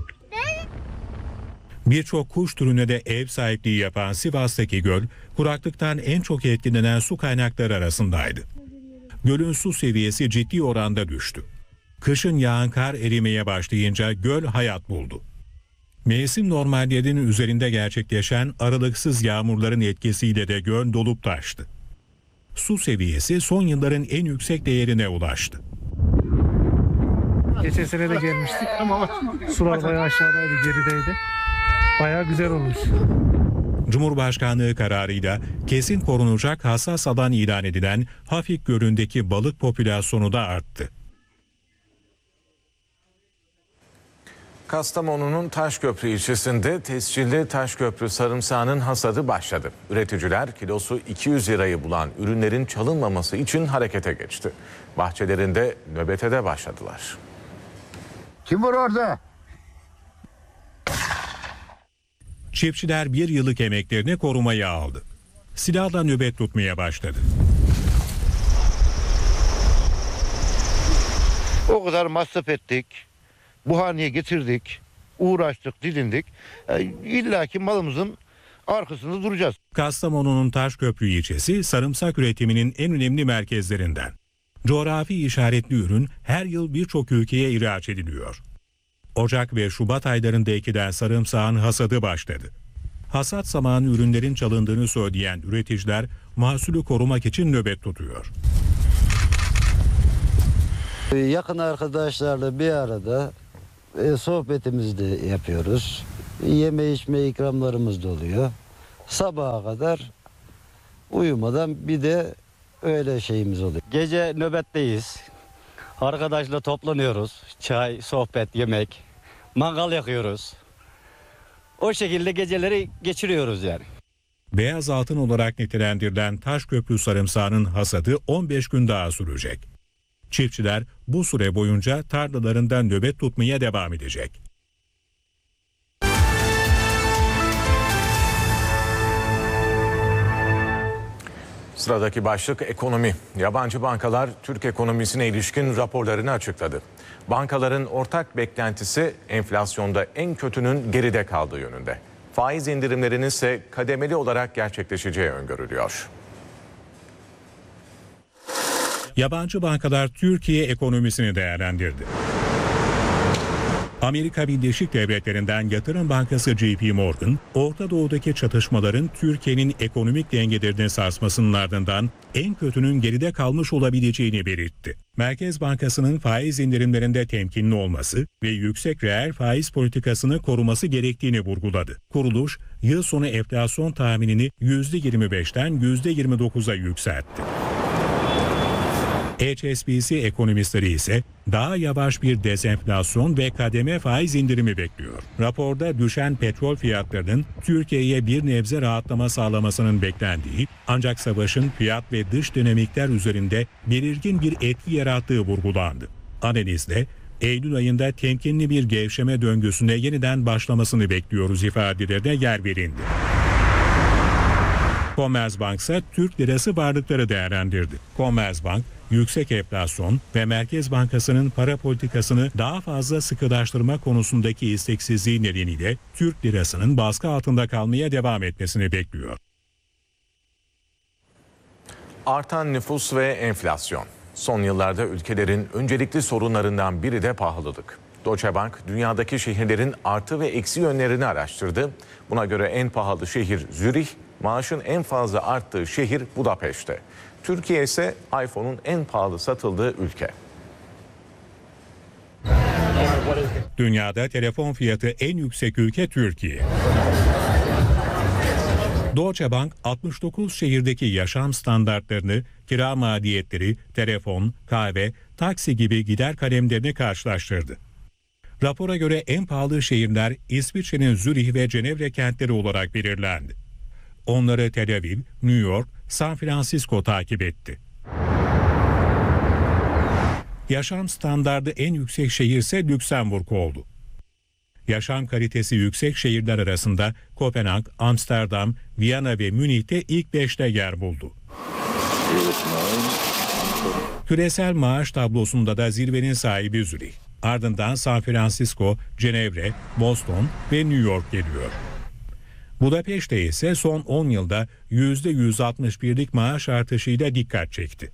Speaker 3: Birçok kuş türüne de ev sahipliği yapan Sivas'taki göl, kuraklıktan en çok etkilenen su kaynakları arasındaydı. Gölün su seviyesi ciddi oranda düştü. Kışın yağan kar erimeye başlayınca göl hayat buldu. Mevsim normallerinin üzerinde gerçekleşen aralıksız yağmurların etkisiyle de göl dolup taştı. Su seviyesi son yılların en yüksek değerine ulaştı.
Speaker 19: Geçen sene de gelmiştik ama sular bayağı aşağıdaydı, gerideydi. Bayağı güzel olmuş.
Speaker 3: Cumhurbaşkanlığı kararıyla kesin korunacak hassas alan ilan edilen Hafik Gölü'ndeki balık popülasyonu da arttı.
Speaker 2: Kastamonu'nun Taşköprü ilçesinde tescilli Taşköprü sarımsağının hasadı başladı. Üreticiler kilosu iki yüz lirayı bulan ürünlerin çalınmaması için harekete geçti. Bahçelerinde nöbete de başladılar.
Speaker 19: Kim var orada?
Speaker 3: Çiftçiler bir yıllık emeklerini korumaya aldı. Silahla nöbet tutmaya başladı.
Speaker 20: O kadar masraf ettik. Bu haneye getirdik, uğraştık, didindik. E, İlla ki malımızın arkasında duracağız.
Speaker 3: Kastamonu'nun Taşköprü ilçesi sarımsak üretiminin en önemli merkezlerinden. Coğrafi işaretli ürün her yıl birçok ülkeye ihraç ediliyor. Ocak ve Şubat aylarında ekilen sarımsağın hasadı başladı. Hasat zamanı ürünlerin çalındığını söyleyen üreticiler mahsulü korumak için nöbet tutuyor.
Speaker 21: Yakın arkadaşlarla bir arada E, sohbetimizi de yapıyoruz. Yeme içme ikramlarımız da oluyor. Sabaha kadar uyumadan bir de öyle şeyimiz oluyor.
Speaker 22: Gece nöbetteyiz. Arkadaşla toplanıyoruz. Çay, sohbet, yemek, mangal yakıyoruz. O şekilde geceleri geçiriyoruz yani.
Speaker 3: Beyaz altın olarak nitelendirilen Taşköprü sarımsağının hasadı on beş gün daha sürecek. Çiftçiler bu süre boyunca tarlalarında nöbet tutmaya devam edecek.
Speaker 2: Sıradaki başlık ekonomi. Yabancı bankalar Türk ekonomisine ilişkin raporlarını açıkladı. Bankaların ortak beklentisi enflasyonda en kötünün geride kaldığı yönünde. Faiz indirimlerinin ise kademeli olarak gerçekleşeceği öngörülüyor.
Speaker 3: Yabancı bankalar Türkiye ekonomisini değerlendirdi. Amerika Birleşik Devletleri'nden Yatırım Bankası J P Morgan, Orta Doğu'daki çatışmaların Türkiye'nin ekonomik dengelerini sarsmasının ardından en kötünün geride kalmış olabileceğini belirtti. Merkez Bankası'nın faiz indirimlerinde temkinli olması ve yüksek reel faiz politikasını koruması gerektiğini vurguladı. Kuruluş, yıl sonu enflasyon tahminini yüzde yirmi beşten yüzde yirmi dokuza yükseltti. H S B C ekonomistleri ise daha yavaş bir dezenflasyon ve kademe faiz indirimi bekliyor. Raporda düşen petrol fiyatlarının Türkiye'ye bir nebze rahatlama sağlamasının beklendiği, ancak savaşın fiyat ve dış dinamikler üzerinde belirgin bir etki yarattığı vurgulandı. Analizde Eylül ayında temkinli bir gevşeme döngüsüne yeniden başlamasını bekliyoruz ifadelerine yer verildi. Commerzbank ise Türk lirası varlıkları değerlendirdi. Commerzbank, yüksek enflasyon ve Merkez Bankası'nın para politikasını daha fazla sıkılaştırma konusundaki isteksizliği nedeniyle Türk lirasının baskı altında kalmaya devam etmesini bekliyor.
Speaker 2: Artan nüfus ve enflasyon. Son yıllarda ülkelerin öncelikli sorunlarından biri de pahalılık. Deutsche Bank dünyadaki şehirlerin artı ve eksi yönlerini araştırdı. Buna göre en pahalı şehir Zürih, maaşın en fazla arttığı şehir Budapeşte. Türkiye ise iPhone'un en pahalı satıldığı ülke.
Speaker 3: Dünyada telefon fiyatı en yüksek ülke Türkiye. Deutsche Bank altmış dokuz şehirdeki yaşam standartlarını, kira maliyetleri, telefon, kahve, taksi gibi gider kalemlerini karşılaştırdı. Rapora göre en pahalı şehirler İsviçre'nin Zürih ve Cenevre kentleri olarak belirlendi. Onları Tel Aviv, New York, San Francisco takip etti. Yaşam standardı en yüksek şehir ise Lüksemburg oldu. Yaşam kalitesi yüksek şehirler arasında Kopenhag, Amsterdam, Viyana ve Münih'te ilk beşte yer buldu. Küresel maaş tablosunda da zirvenin sahibi Zürih. Ardından San Francisco, Cenevre, Boston ve New York geliyor. Budapeşte ise son on yılda yüzde yüz altmış birlik maaş artışıyla dikkat çekti.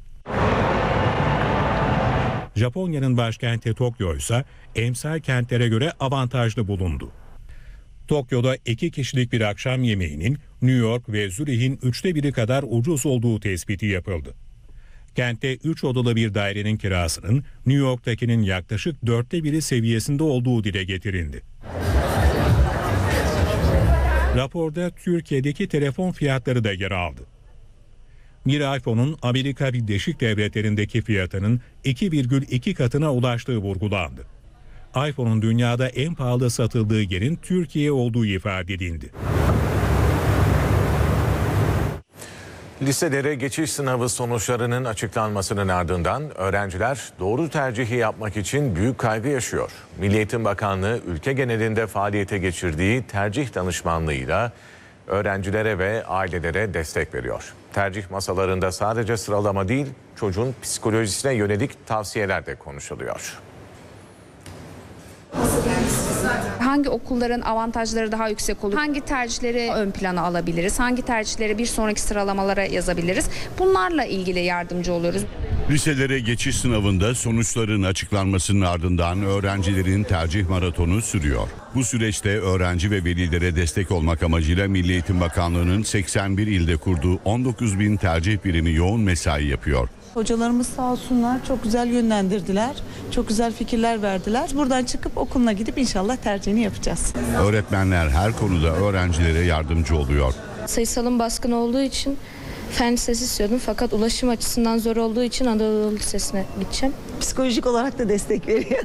Speaker 3: Japonya'nın başkenti Tokyo ise emsal kentlere göre avantajlı bulundu. Tokyo'da iki kişilik bir akşam yemeğinin New York ve Zürih'in üçte biri kadar ucuz olduğu tespiti yapıldı. Kentte üç odalı bir dairenin kirasının New York'takinin yaklaşık dörtte biri seviyesinde olduğu dile getirildi. Raporda Türkiye'deki telefon fiyatları da yer aldı. Bir iPhone'un Amerika Birleşik Devletleri'ndeki fiyatının iki virgül iki katına ulaştığı vurgulandı. iPhone'un dünyada en pahalı satıldığı yerin Türkiye olduğu ifade edildi.
Speaker 2: Liselere geçiş sınavı sonuçlarının açıklanmasının ardından öğrenciler doğru tercihi yapmak için büyük kaygı yaşıyor. Milli Eğitim Bakanlığı ülke genelinde faaliyete geçirdiği tercih danışmanlığıyla öğrencilere ve ailelere destek veriyor. Tercih masalarında sadece sıralama değil, çocuğun psikolojisine yönelik tavsiyeler de konuşuluyor.
Speaker 23: Hangi okulların avantajları daha yüksek olur? Hangi tercihleri ön plana alabiliriz? Hangi tercihleri bir sonraki sıralamalara yazabiliriz? Bunlarla ilgili yardımcı oluyoruz.
Speaker 1: Liselere geçiş sınavında sonuçların açıklanmasının ardından öğrencilerin tercih maratonu sürüyor. Bu süreçte öğrenci ve velilere destek olmak amacıyla Milli Eğitim Bakanlığı'nın seksen bir ilde kurduğu on dokuz bin tercih birimi yoğun mesai yapıyor.
Speaker 4: Hocalarımız sağ olsunlar çok güzel yönlendirdiler, çok güzel fikirler verdiler. Buradan çıkıp okuluna gidip inşallah tercihini yapacağız.
Speaker 1: Öğretmenler her konuda öğrencilere yardımcı oluyor.
Speaker 5: Sayısalın baskın olduğu için fen lisesi istiyordum fakat ulaşım açısından zor olduğu için Anadolu Lisesi'ne gideceğim.
Speaker 4: Psikolojik olarak da destek veriyor.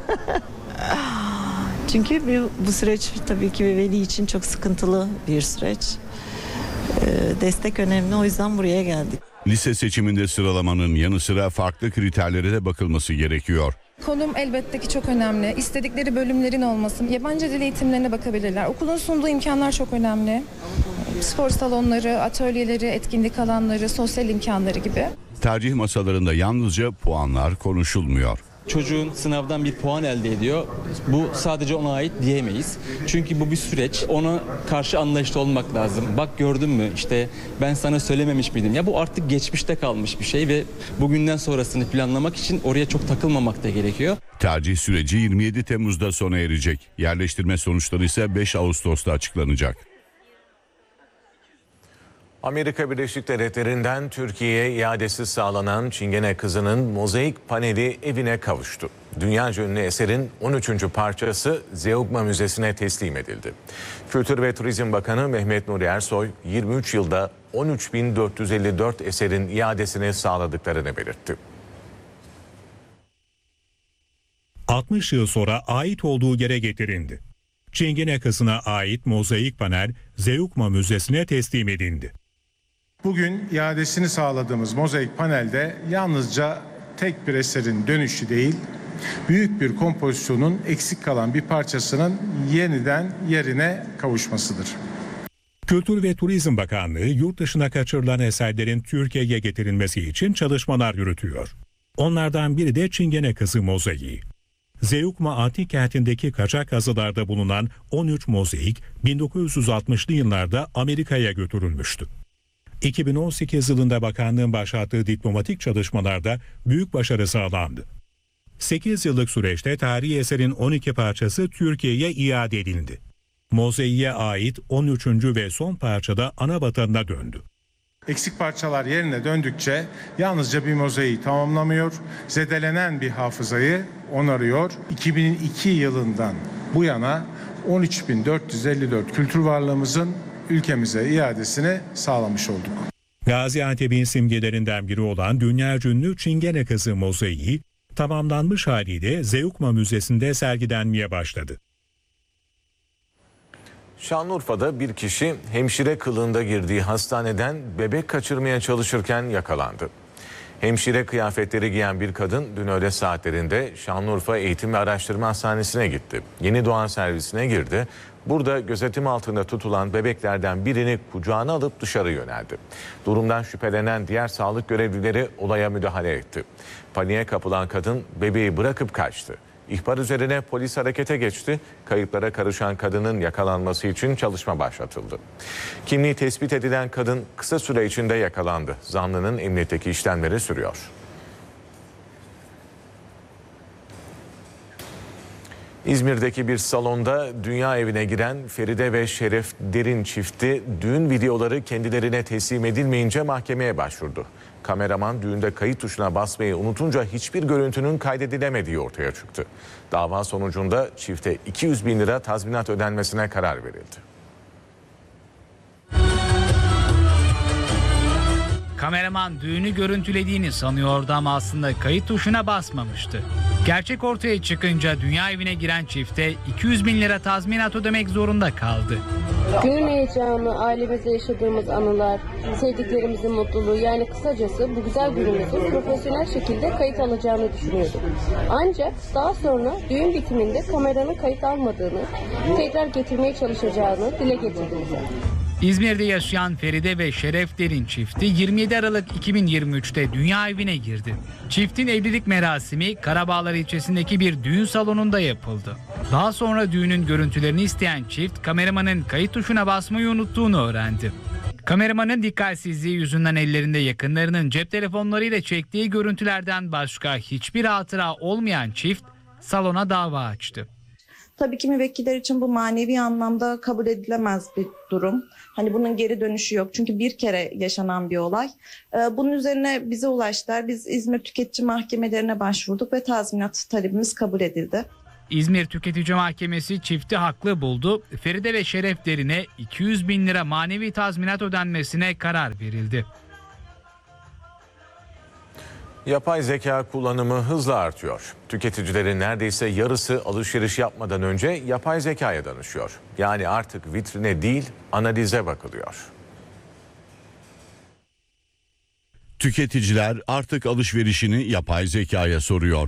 Speaker 4: Çünkü bu, bu süreç tabii ki bir veli için çok sıkıntılı bir süreç. Ee, destek önemli, o yüzden buraya geldik.
Speaker 1: Lise seçiminde sıralamanın yanı sıra farklı kriterlere de bakılması gerekiyor.
Speaker 7: Konum elbette ki çok önemli. İstedikleri bölümlerin olması, yabancı dil eğitimlerine bakabilirler. Okulun sunduğu imkanlar çok önemli. Spor salonları, atölyeleri, etkinlik alanları, sosyal imkanları gibi.
Speaker 1: Tercih masalarında yalnızca puanlar konuşulmuyor.
Speaker 24: Çocuğun sınavdan bir puan elde ediyor. Bu sadece ona ait diyemeyiz. Çünkü bu bir süreç. Ona karşı anlayışlı olmak lazım. Bak gördün mü işte ben sana söylememiş miydim? Ya bu artık geçmişte kalmış bir şey ve bugünden sonrasını planlamak için oraya çok takılmamak da gerekiyor.
Speaker 1: Tercih süreci yirmi yedi Temmuz'da sona erecek. Yerleştirme sonuçları ise beş Ağustos'ta açıklanacak.
Speaker 2: Amerika Birleşik Devletleri'nden Türkiye'ye iadesi sağlanan Çingene kızının mozaik paneli evine kavuştu. Dünyaca ünlü eserin on üçüncü parçası Zeugma Müzesi'ne teslim edildi. Kültür ve Turizm Bakanı Mehmet Nuri Ersoy, yirmi üç yılda on üç bin dört yüz elli dört eserin iadesini sağladıklarını belirtti.
Speaker 3: altmış yıl sonra ait olduğu yere getirildi. Çingene kızına ait mozaik panel Zeugma Müzesi'ne teslim edildi.
Speaker 25: Bugün iadesini sağladığımız mozaik panelde yalnızca tek bir eserin dönüşü değil, büyük bir kompozisyonun eksik kalan bir parçasının yeniden yerine kavuşmasıdır.
Speaker 3: Kültür ve Turizm Bakanlığı yurt dışına kaçırılan eserlerin Türkiye'ye getirilmesi için çalışmalar yürütüyor. Onlardan biri de Çingene Kızı mozaiği. Zeugma Antik Kenti'ndeki kaçak kazılarda bulunan on üç mozaik bin dokuz yüz altmışlı yıllarda Amerika'ya götürülmüştü. iki bin on sekiz yılında bakanlığın başlattığı diplomatik çalışmalarda büyük başarı sağlandı. sekiz yıllık süreçte tarihi eserin on iki parçası Türkiye'ye iade edildi. Mozaiğe ait on üçüncü ve son parçada ana vatanına döndü.
Speaker 25: Eksik parçalar yerine döndükçe yalnızca bir mozaiği tamamlamıyor, zedelenen bir hafızayı onarıyor. iki bin iki yılından bu yana on üç bin dört yüz elli dört kültür varlığımızın ülkemize iadesini sağlamış olduk.
Speaker 3: Gaziantep'in simgelerinden biri olan dünyaca ünlü Çingene Kızı mozaiği tamamlanmış haliyle Zeugma Müzesi'nde sergilenmeye başladı.
Speaker 2: Şanlıurfa'da bir kişi hemşire kılığında girdiği hastaneden bebek kaçırmaya çalışırken yakalandı. Hemşire kıyafetleri giyen bir kadın dün öğle saatlerinde Şanlıurfa Eğitim ve Araştırma Hastanesi'ne gitti. Yeni doğan servisine girdi. Burada gözetim altında tutulan bebeklerden birini kucağına alıp dışarı yöneldi. Durumdan şüphelenen diğer sağlık görevlileri olaya müdahale etti. Paniğe kapılan kadın bebeği bırakıp kaçtı. İhbar üzerine polis harekete geçti. Kayıplara karışan kadının yakalanması için çalışma başlatıldı. Kimliği tespit edilen kadın kısa süre içinde yakalandı. Zanlının emniyetteki işlemleri sürüyor. İzmir'deki bir salonda dünya evine giren Feride ve Şeref Derin çifti düğün videoları kendilerine teslim edilmeyince mahkemeye başvurdu. Kameraman düğünde kayıt tuşuna basmayı unutunca hiçbir görüntünün kaydedilemediği ortaya çıktı. Dava sonucunda çifte iki yüz bin lira tazminat ödenmesine karar verildi.
Speaker 26: Kameraman düğünü görüntülediğini sanıyordu ama aslında kayıt tuşuna basmamıştı. Gerçek ortaya çıkınca dünya evine giren çifte iki yüz bin lira tazminat ödemek zorunda kaldı.
Speaker 27: Günün heyecanı, ailemizde yaşadığımız anılar, sevdiklerimizin mutluluğu, yani kısacası bu güzel günümüzü profesyonel şekilde kayıt alacağını düşünüyorduk. Ancak daha sonra düğün bitiminde kameranın kayıt almadığını, tekrar getirmeye çalışacağını dile getirdi bize.
Speaker 26: İzmir'de yaşayan Feride ve Şeref Derin çifti yirmi yedi Aralık iki bin yirmi üç'te dünya evine girdi. Çiftin evlilik merasimi Karabağlar ilçesindeki bir düğün salonunda yapıldı. Daha sonra düğünün görüntülerini isteyen çift kameramanın kayıt tuşuna basmayı unuttuğunu öğrendi. Kameramanın dikkatsizliği yüzünden ellerinde yakınlarının cep telefonlarıyla çektiği görüntülerden başka hiçbir hatıra olmayan çift salona dava açtı.
Speaker 6: Tabii ki müvekkiller için bu manevi anlamda kabul edilemez bir durum. Hani bunun geri dönüşü yok. Çünkü bir kere yaşanan bir olay. Bunun üzerine bize ulaştılar. Biz İzmir Tüketici Mahkemelerine başvurduk ve tazminat talebimiz kabul edildi.
Speaker 26: İzmir Tüketici Mahkemesi çifti haklı buldu. Feride ve Şeref Derin'e iki yüz bin lira manevi tazminat ödenmesine karar verildi.
Speaker 2: Yapay zeka kullanımı hızla artıyor. Tüketicilerin neredeyse yarısı alışveriş yapmadan önce yapay zekaya danışıyor. Yani artık vitrine değil, analize bakılıyor.
Speaker 1: Tüketiciler artık alışverişini yapay zekaya soruyor.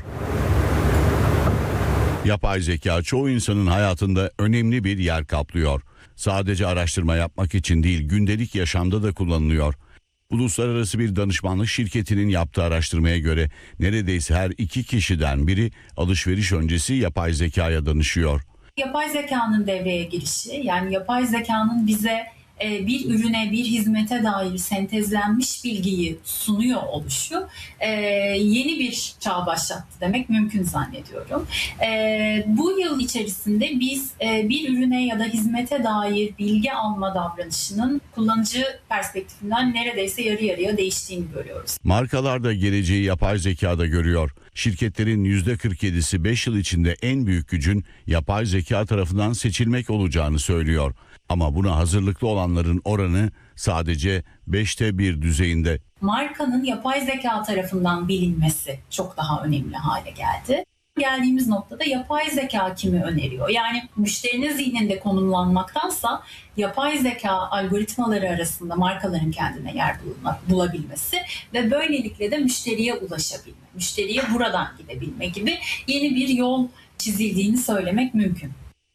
Speaker 1: Yapay zeka çoğu insanın hayatında önemli bir yer kaplıyor. Sadece araştırma yapmak için değil, gündelik yaşamda da kullanılıyor. Uluslararası bir danışmanlık şirketinin yaptığı araştırmaya göre neredeyse her iki kişiden biri alışveriş öncesi yapay zekaya danışıyor.
Speaker 8: Yapay zekanın devreye girişi, yani yapay zekanın bize bir ürüne, bir hizmete dair sentezlenmiş bilgiyi sunuyor oluşu yeni bir çağ başlattı demek mümkün zannediyorum. Bu yıl içerisinde biz bir ürüne ya da hizmete dair bilgi alma davranışının kullanıcı perspektifinden neredeyse yarı yarıya değiştiğini görüyoruz.
Speaker 1: Markalar da geleceği yapay zekada görüyor. Şirketlerin yüzde kırk yedisi beş yıl içinde en büyük gücün yapay zeka tarafından seçilmek olacağını söylüyor. Ama buna hazırlıklı olanların oranı sadece beşte bir düzeyinde.
Speaker 8: Markanın yapay zeka tarafından bilinmesi çok daha önemli hale geldi. Geldiğimiz noktada yapay zeka kimi öneriyor? Yani müşterinin zihninde konumlanmaktansa yapay zeka algoritmaları arasında markaların kendine yer bulabilmesi ve böylelikle de müşteriye ulaşabilme, müşteriye buradan gidebilme gibi yeni bir yol çizildiğini söylemek mümkün.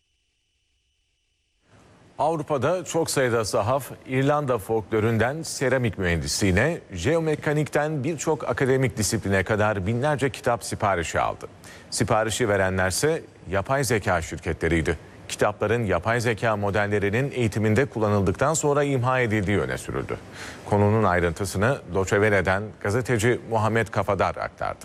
Speaker 2: Avrupa'da çok sayıda sahaf İrlanda folkloründen seramik mühendisliğine, jeomekanikten birçok akademik disipline kadar binlerce kitap siparişi aldı. Siparişi verenlerse yapay zeka şirketleriydi. Kitapların yapay zeka modellerinin eğitiminde kullanıldıktan sonra imha edildiği öne sürüldü. Konunun ayrıntısını Deutsche Welle'den gazeteci Muhammed Kafadar aktardı.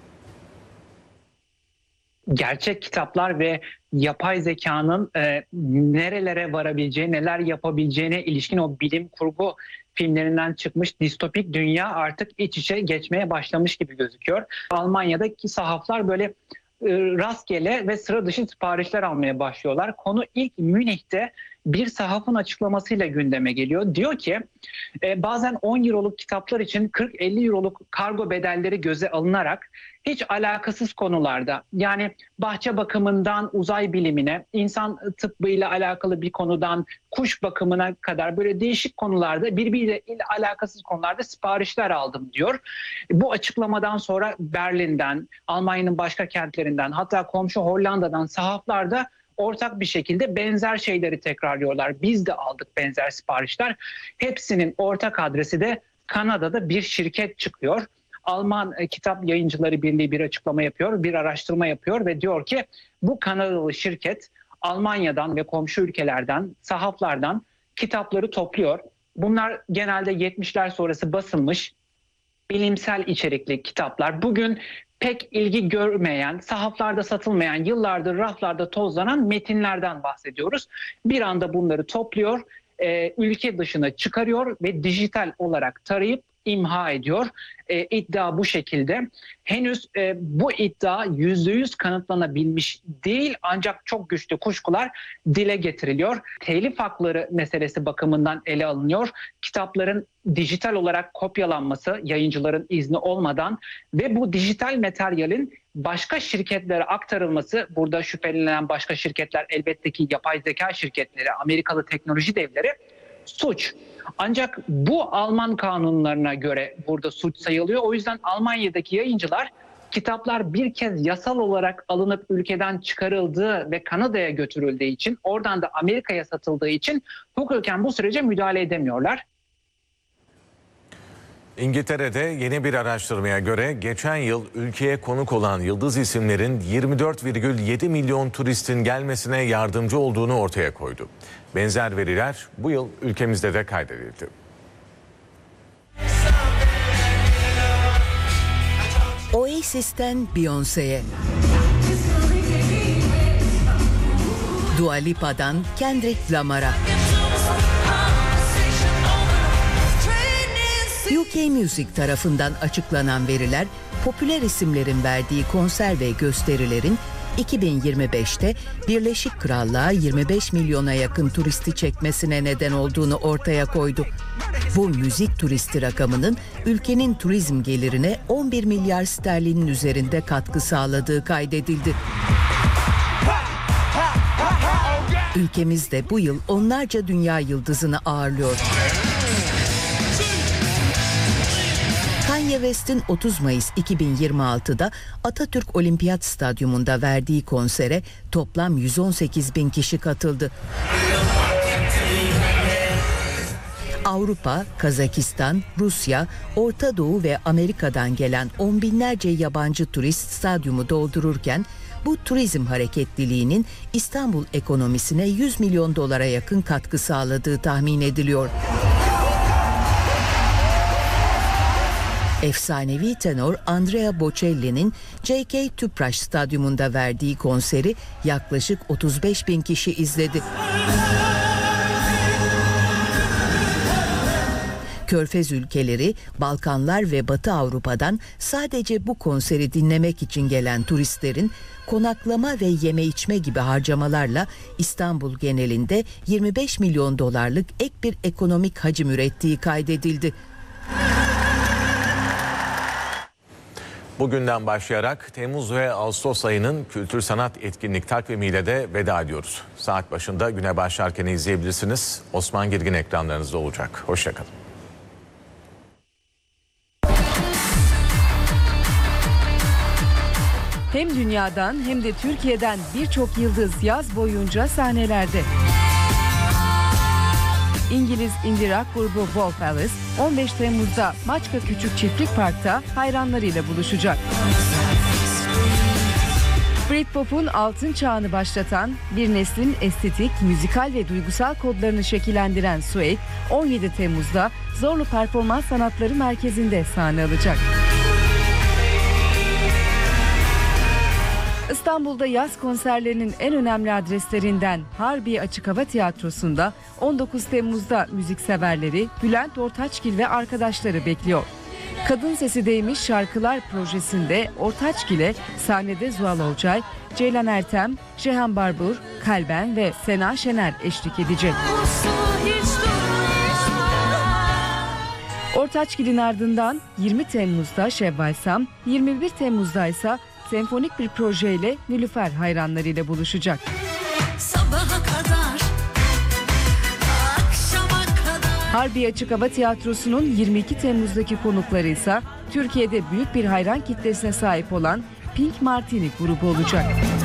Speaker 10: Gerçek kitaplar ve yapay zekanın e, nerelere varabileceği, neler yapabileceğine ilişkin o bilim kurgu filmlerinden çıkmış distopik dünya artık iç içe geçmeye başlamış gibi gözüküyor. Almanya'daki sahaflar böyle e, rastgele ve sıra dışı siparişler almaya başlıyorlar. Konu ilk Münih'te bir sahafın açıklamasıyla gündeme geliyor. Diyor ki e, bazen on euroluk kitaplar için kırk elli euroluk kargo bedelleri göze alınarak hiç alakasız konularda, yani bahçe bakımından uzay bilimine, insan tıbbıyla alakalı bir konudan kuş bakımına kadar böyle değişik konularda birbiriyle alakasız konularda siparişler aldım diyor. Bu açıklamadan sonra Berlin'den, Almanya'nın başka kentlerinden, hatta komşu Hollanda'dan sahaflar da ortak bir şekilde benzer şeyleri tekrarlıyorlar. Biz de aldık benzer siparişler. Hepsinin ortak adresi de Kanada'da bir şirket çıkıyor. Alman Kitap Yayıncıları Birliği bir açıklama yapıyor, bir araştırma yapıyor ve diyor ki bu Kanadalı şirket Almanya'dan ve komşu ülkelerden, sahaflardan kitapları topluyor. Bunlar genelde yetmişler sonrası basılmış bilimsel içerikli kitaplar. Bugün pek ilgi görmeyen, sahaflarda satılmayan, yıllardır raflarda tozlanan metinlerden bahsediyoruz. Bir anda bunları topluyor, e, ülke dışına çıkarıyor ve dijital olarak tarayıp imha ediyor. E, iddia bu şekilde. Henüz e, bu iddia yüzde yüz kanıtlanabilmiş değil, ancak çok güçlü kuşkular dile getiriliyor. Telif hakları meselesi bakımından ele alınıyor. Kitapların dijital olarak kopyalanması yayıncıların izni olmadan ve bu dijital materyalin başka şirketlere aktarılması, burada şüphelenen başka şirketler elbette ki yapay zeka şirketleri, Amerikalı teknoloji devleri, suç. Ancak bu Alman kanunlarına göre burada suç sayılıyor. O yüzden Almanya'daki yayıncılar kitaplar bir kez yasal olarak alınıp ülkeden çıkarıldığı ve Kanada'ya götürüldüğü için, oradan da Amerika'ya satıldığı için hukuken bu sürece müdahale edemiyorlar.
Speaker 2: İngiltere'de yeni bir araştırmaya göre geçen yıl ülkeye konuk olan yıldız isimlerin yirmi dört virgül yedi milyon turistin gelmesine yardımcı olduğunu ortaya koydu. Benzer veriler bu yıl ülkemizde de kaydedildi.
Speaker 9: Oasis'ten Beyoncé'ye, Dua Lipa'dan Kendrick Lamar'a, U K Music tarafından açıklanan veriler, popüler isimlerin verdiği konser ve gösterilerin iki bin yirmi beşte Birleşik Krallığa yirmi beş milyona yakın turisti çekmesine neden olduğunu ortaya koydu. Bu müzik turisti rakamının ülkenin turizm gelirine on bir milyar sterlinin üzerinde katkı sağladığı kaydedildi. Ülkemizde bu yıl onlarca dünya yıldızını ağırlıyor. Kanye West'in otuz Mayıs iki bin yirmi altıda Atatürk Olimpiyat Stadyumunda verdiği konsere toplam yüz on sekiz bin kişi katıldı. Avrupa, Kazakistan, Rusya, Orta Doğu ve Amerika'dan gelen on binlerce yabancı turist stadyumu doldururken bu turizm hareketliliğinin İstanbul ekonomisine yüz milyon dolara yakın katkı sağladığı tahmin ediliyor. Efsanevi tenor Andrea Bocelli'nin J K. Tüpraş Stadyumunda verdiği konseri yaklaşık otuz beş bin kişi izledi. Körfez ülkeleri, Balkanlar ve Batı Avrupa'dan sadece bu konseri dinlemek için gelen turistlerin konaklama ve yeme içme gibi harcamalarla İstanbul genelinde yirmi beş milyon dolarlık ek bir ekonomik hacim ürettiği kaydedildi.
Speaker 2: Bugünden başlayarak Temmuz ve Ağustos ayının kültür sanat etkinlik takvimiyle de veda ediyoruz. Saat başında güne başlarken izleyebilirsiniz. Osman Girgin ekranlarınızda olacak. Hoşçakalın.
Speaker 11: Hem dünyadan hem de Türkiye'den birçok yıldız yaz boyunca sahnelerde. İngiliz indie rock grubu Wolf Alice on beş Temmuz'da Maçka Küçük Çiftlik Park'ta hayranlarıyla buluşacak. Britpop'un altın çağını başlatan, bir neslin estetik, müzikal ve duygusal kodlarını şekillendiren Suede on yedi Temmuz'da Zorlu Performans Sanatları Merkezi'nde sahne alacak. İstanbul'da yaz konserlerinin en önemli adreslerinden Harbiye Açık Hava Tiyatrosu'nda on dokuz Temmuz'da müzikseverleri Bülent Ortaçgil ve arkadaşları bekliyor. Kadın Sesi Değmiş Şarkılar projesinde Ortaçgil'e sahnede Zuhal Olcay, Ceylan Ertem, Cihan Barbur, Kalben ve Sena Şener eşlik edecek. Ortaçgil'in ardından yirmi Temmuz'da Şevval Sam, yirmi bir Temmuz'da ise senfonik bir projeyle Nilüfer hayranlarıyla buluşacak. Sabaha kadar, akşama kadar. Harbiye Açık Hava Tiyatrosu'nun yirmi iki Temmuz'daki konukları ise Türkiye'de büyük bir hayran kitlesine sahip olan Pink Martini grubu olacak.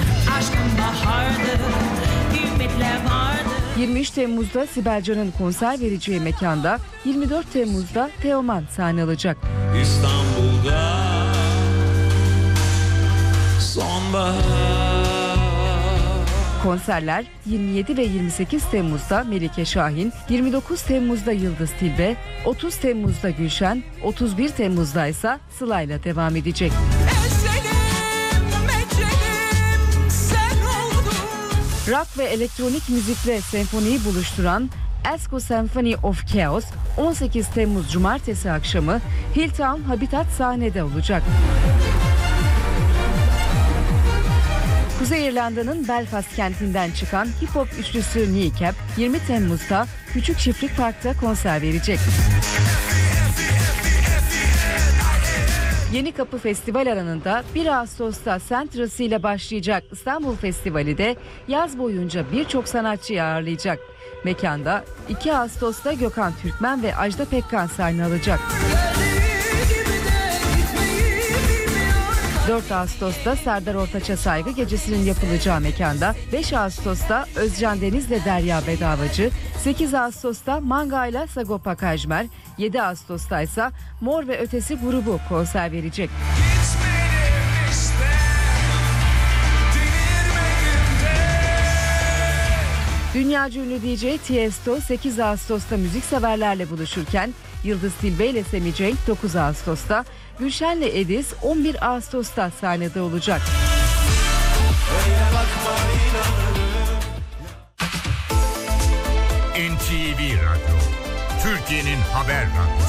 Speaker 11: yirmi üç Temmuz'da Sibel Can'ın konser vereceği mekanda, yirmi dört Temmuz'da Teoman sahne alacak. İstanbul'da sonbahar. Konserler yirmi yedi ve yirmi sekiz Temmuz'da Melike Şahin, yirmi dokuz Temmuz'da Yıldız Tilbe, otuz Temmuz'da Gülşen, otuz bir Temmuz'da ise Sıla'yla devam edecek. Rock ve elektronik müzikle senfoniyi buluşturan Esko Symphony of Chaos on sekiz Temmuz Cumartesi akşamı Hilltown Habitat sahnede olacak. Kuzey İrlanda'nın Belfast kentinden çıkan hip hop üçlüsü Kneecap yirmi Temmuz'da Küçük Çiftlik Park'ta konser verecek. Yeni Kapı Festival alanında bir Ağustos'ta Sentrası ile başlayacak İstanbul Festivali de yaz boyunca birçok sanatçıyı ağırlayacak. Mekanda iki Ağustos'ta Gökhan Türkmen ve Ajda Pekkan sahne alacak. dört Ağustos'ta Serdar Ortaç'a saygı gecesinin yapılacağı mekanda, beş Ağustos'ta Özcan Deniz'le Derya Bedavacı, sekiz Ağustos'ta Manga ile Sagopa Kajmer, yedi Ağustos'ta ise Mor ve Ötesi grubu konser verecek. Dünyaca ünlü D J Tiesto sekiz Ağustos'ta müzikseverlerle buluşurken Yıldız Tilbe ile Semi Cenk dokuz Ağustos'ta, Gülşen'le Ediz on bir Ağustos'ta sahnede olacak.
Speaker 12: N T V Radyo, Türkiye'nin haber radyosu.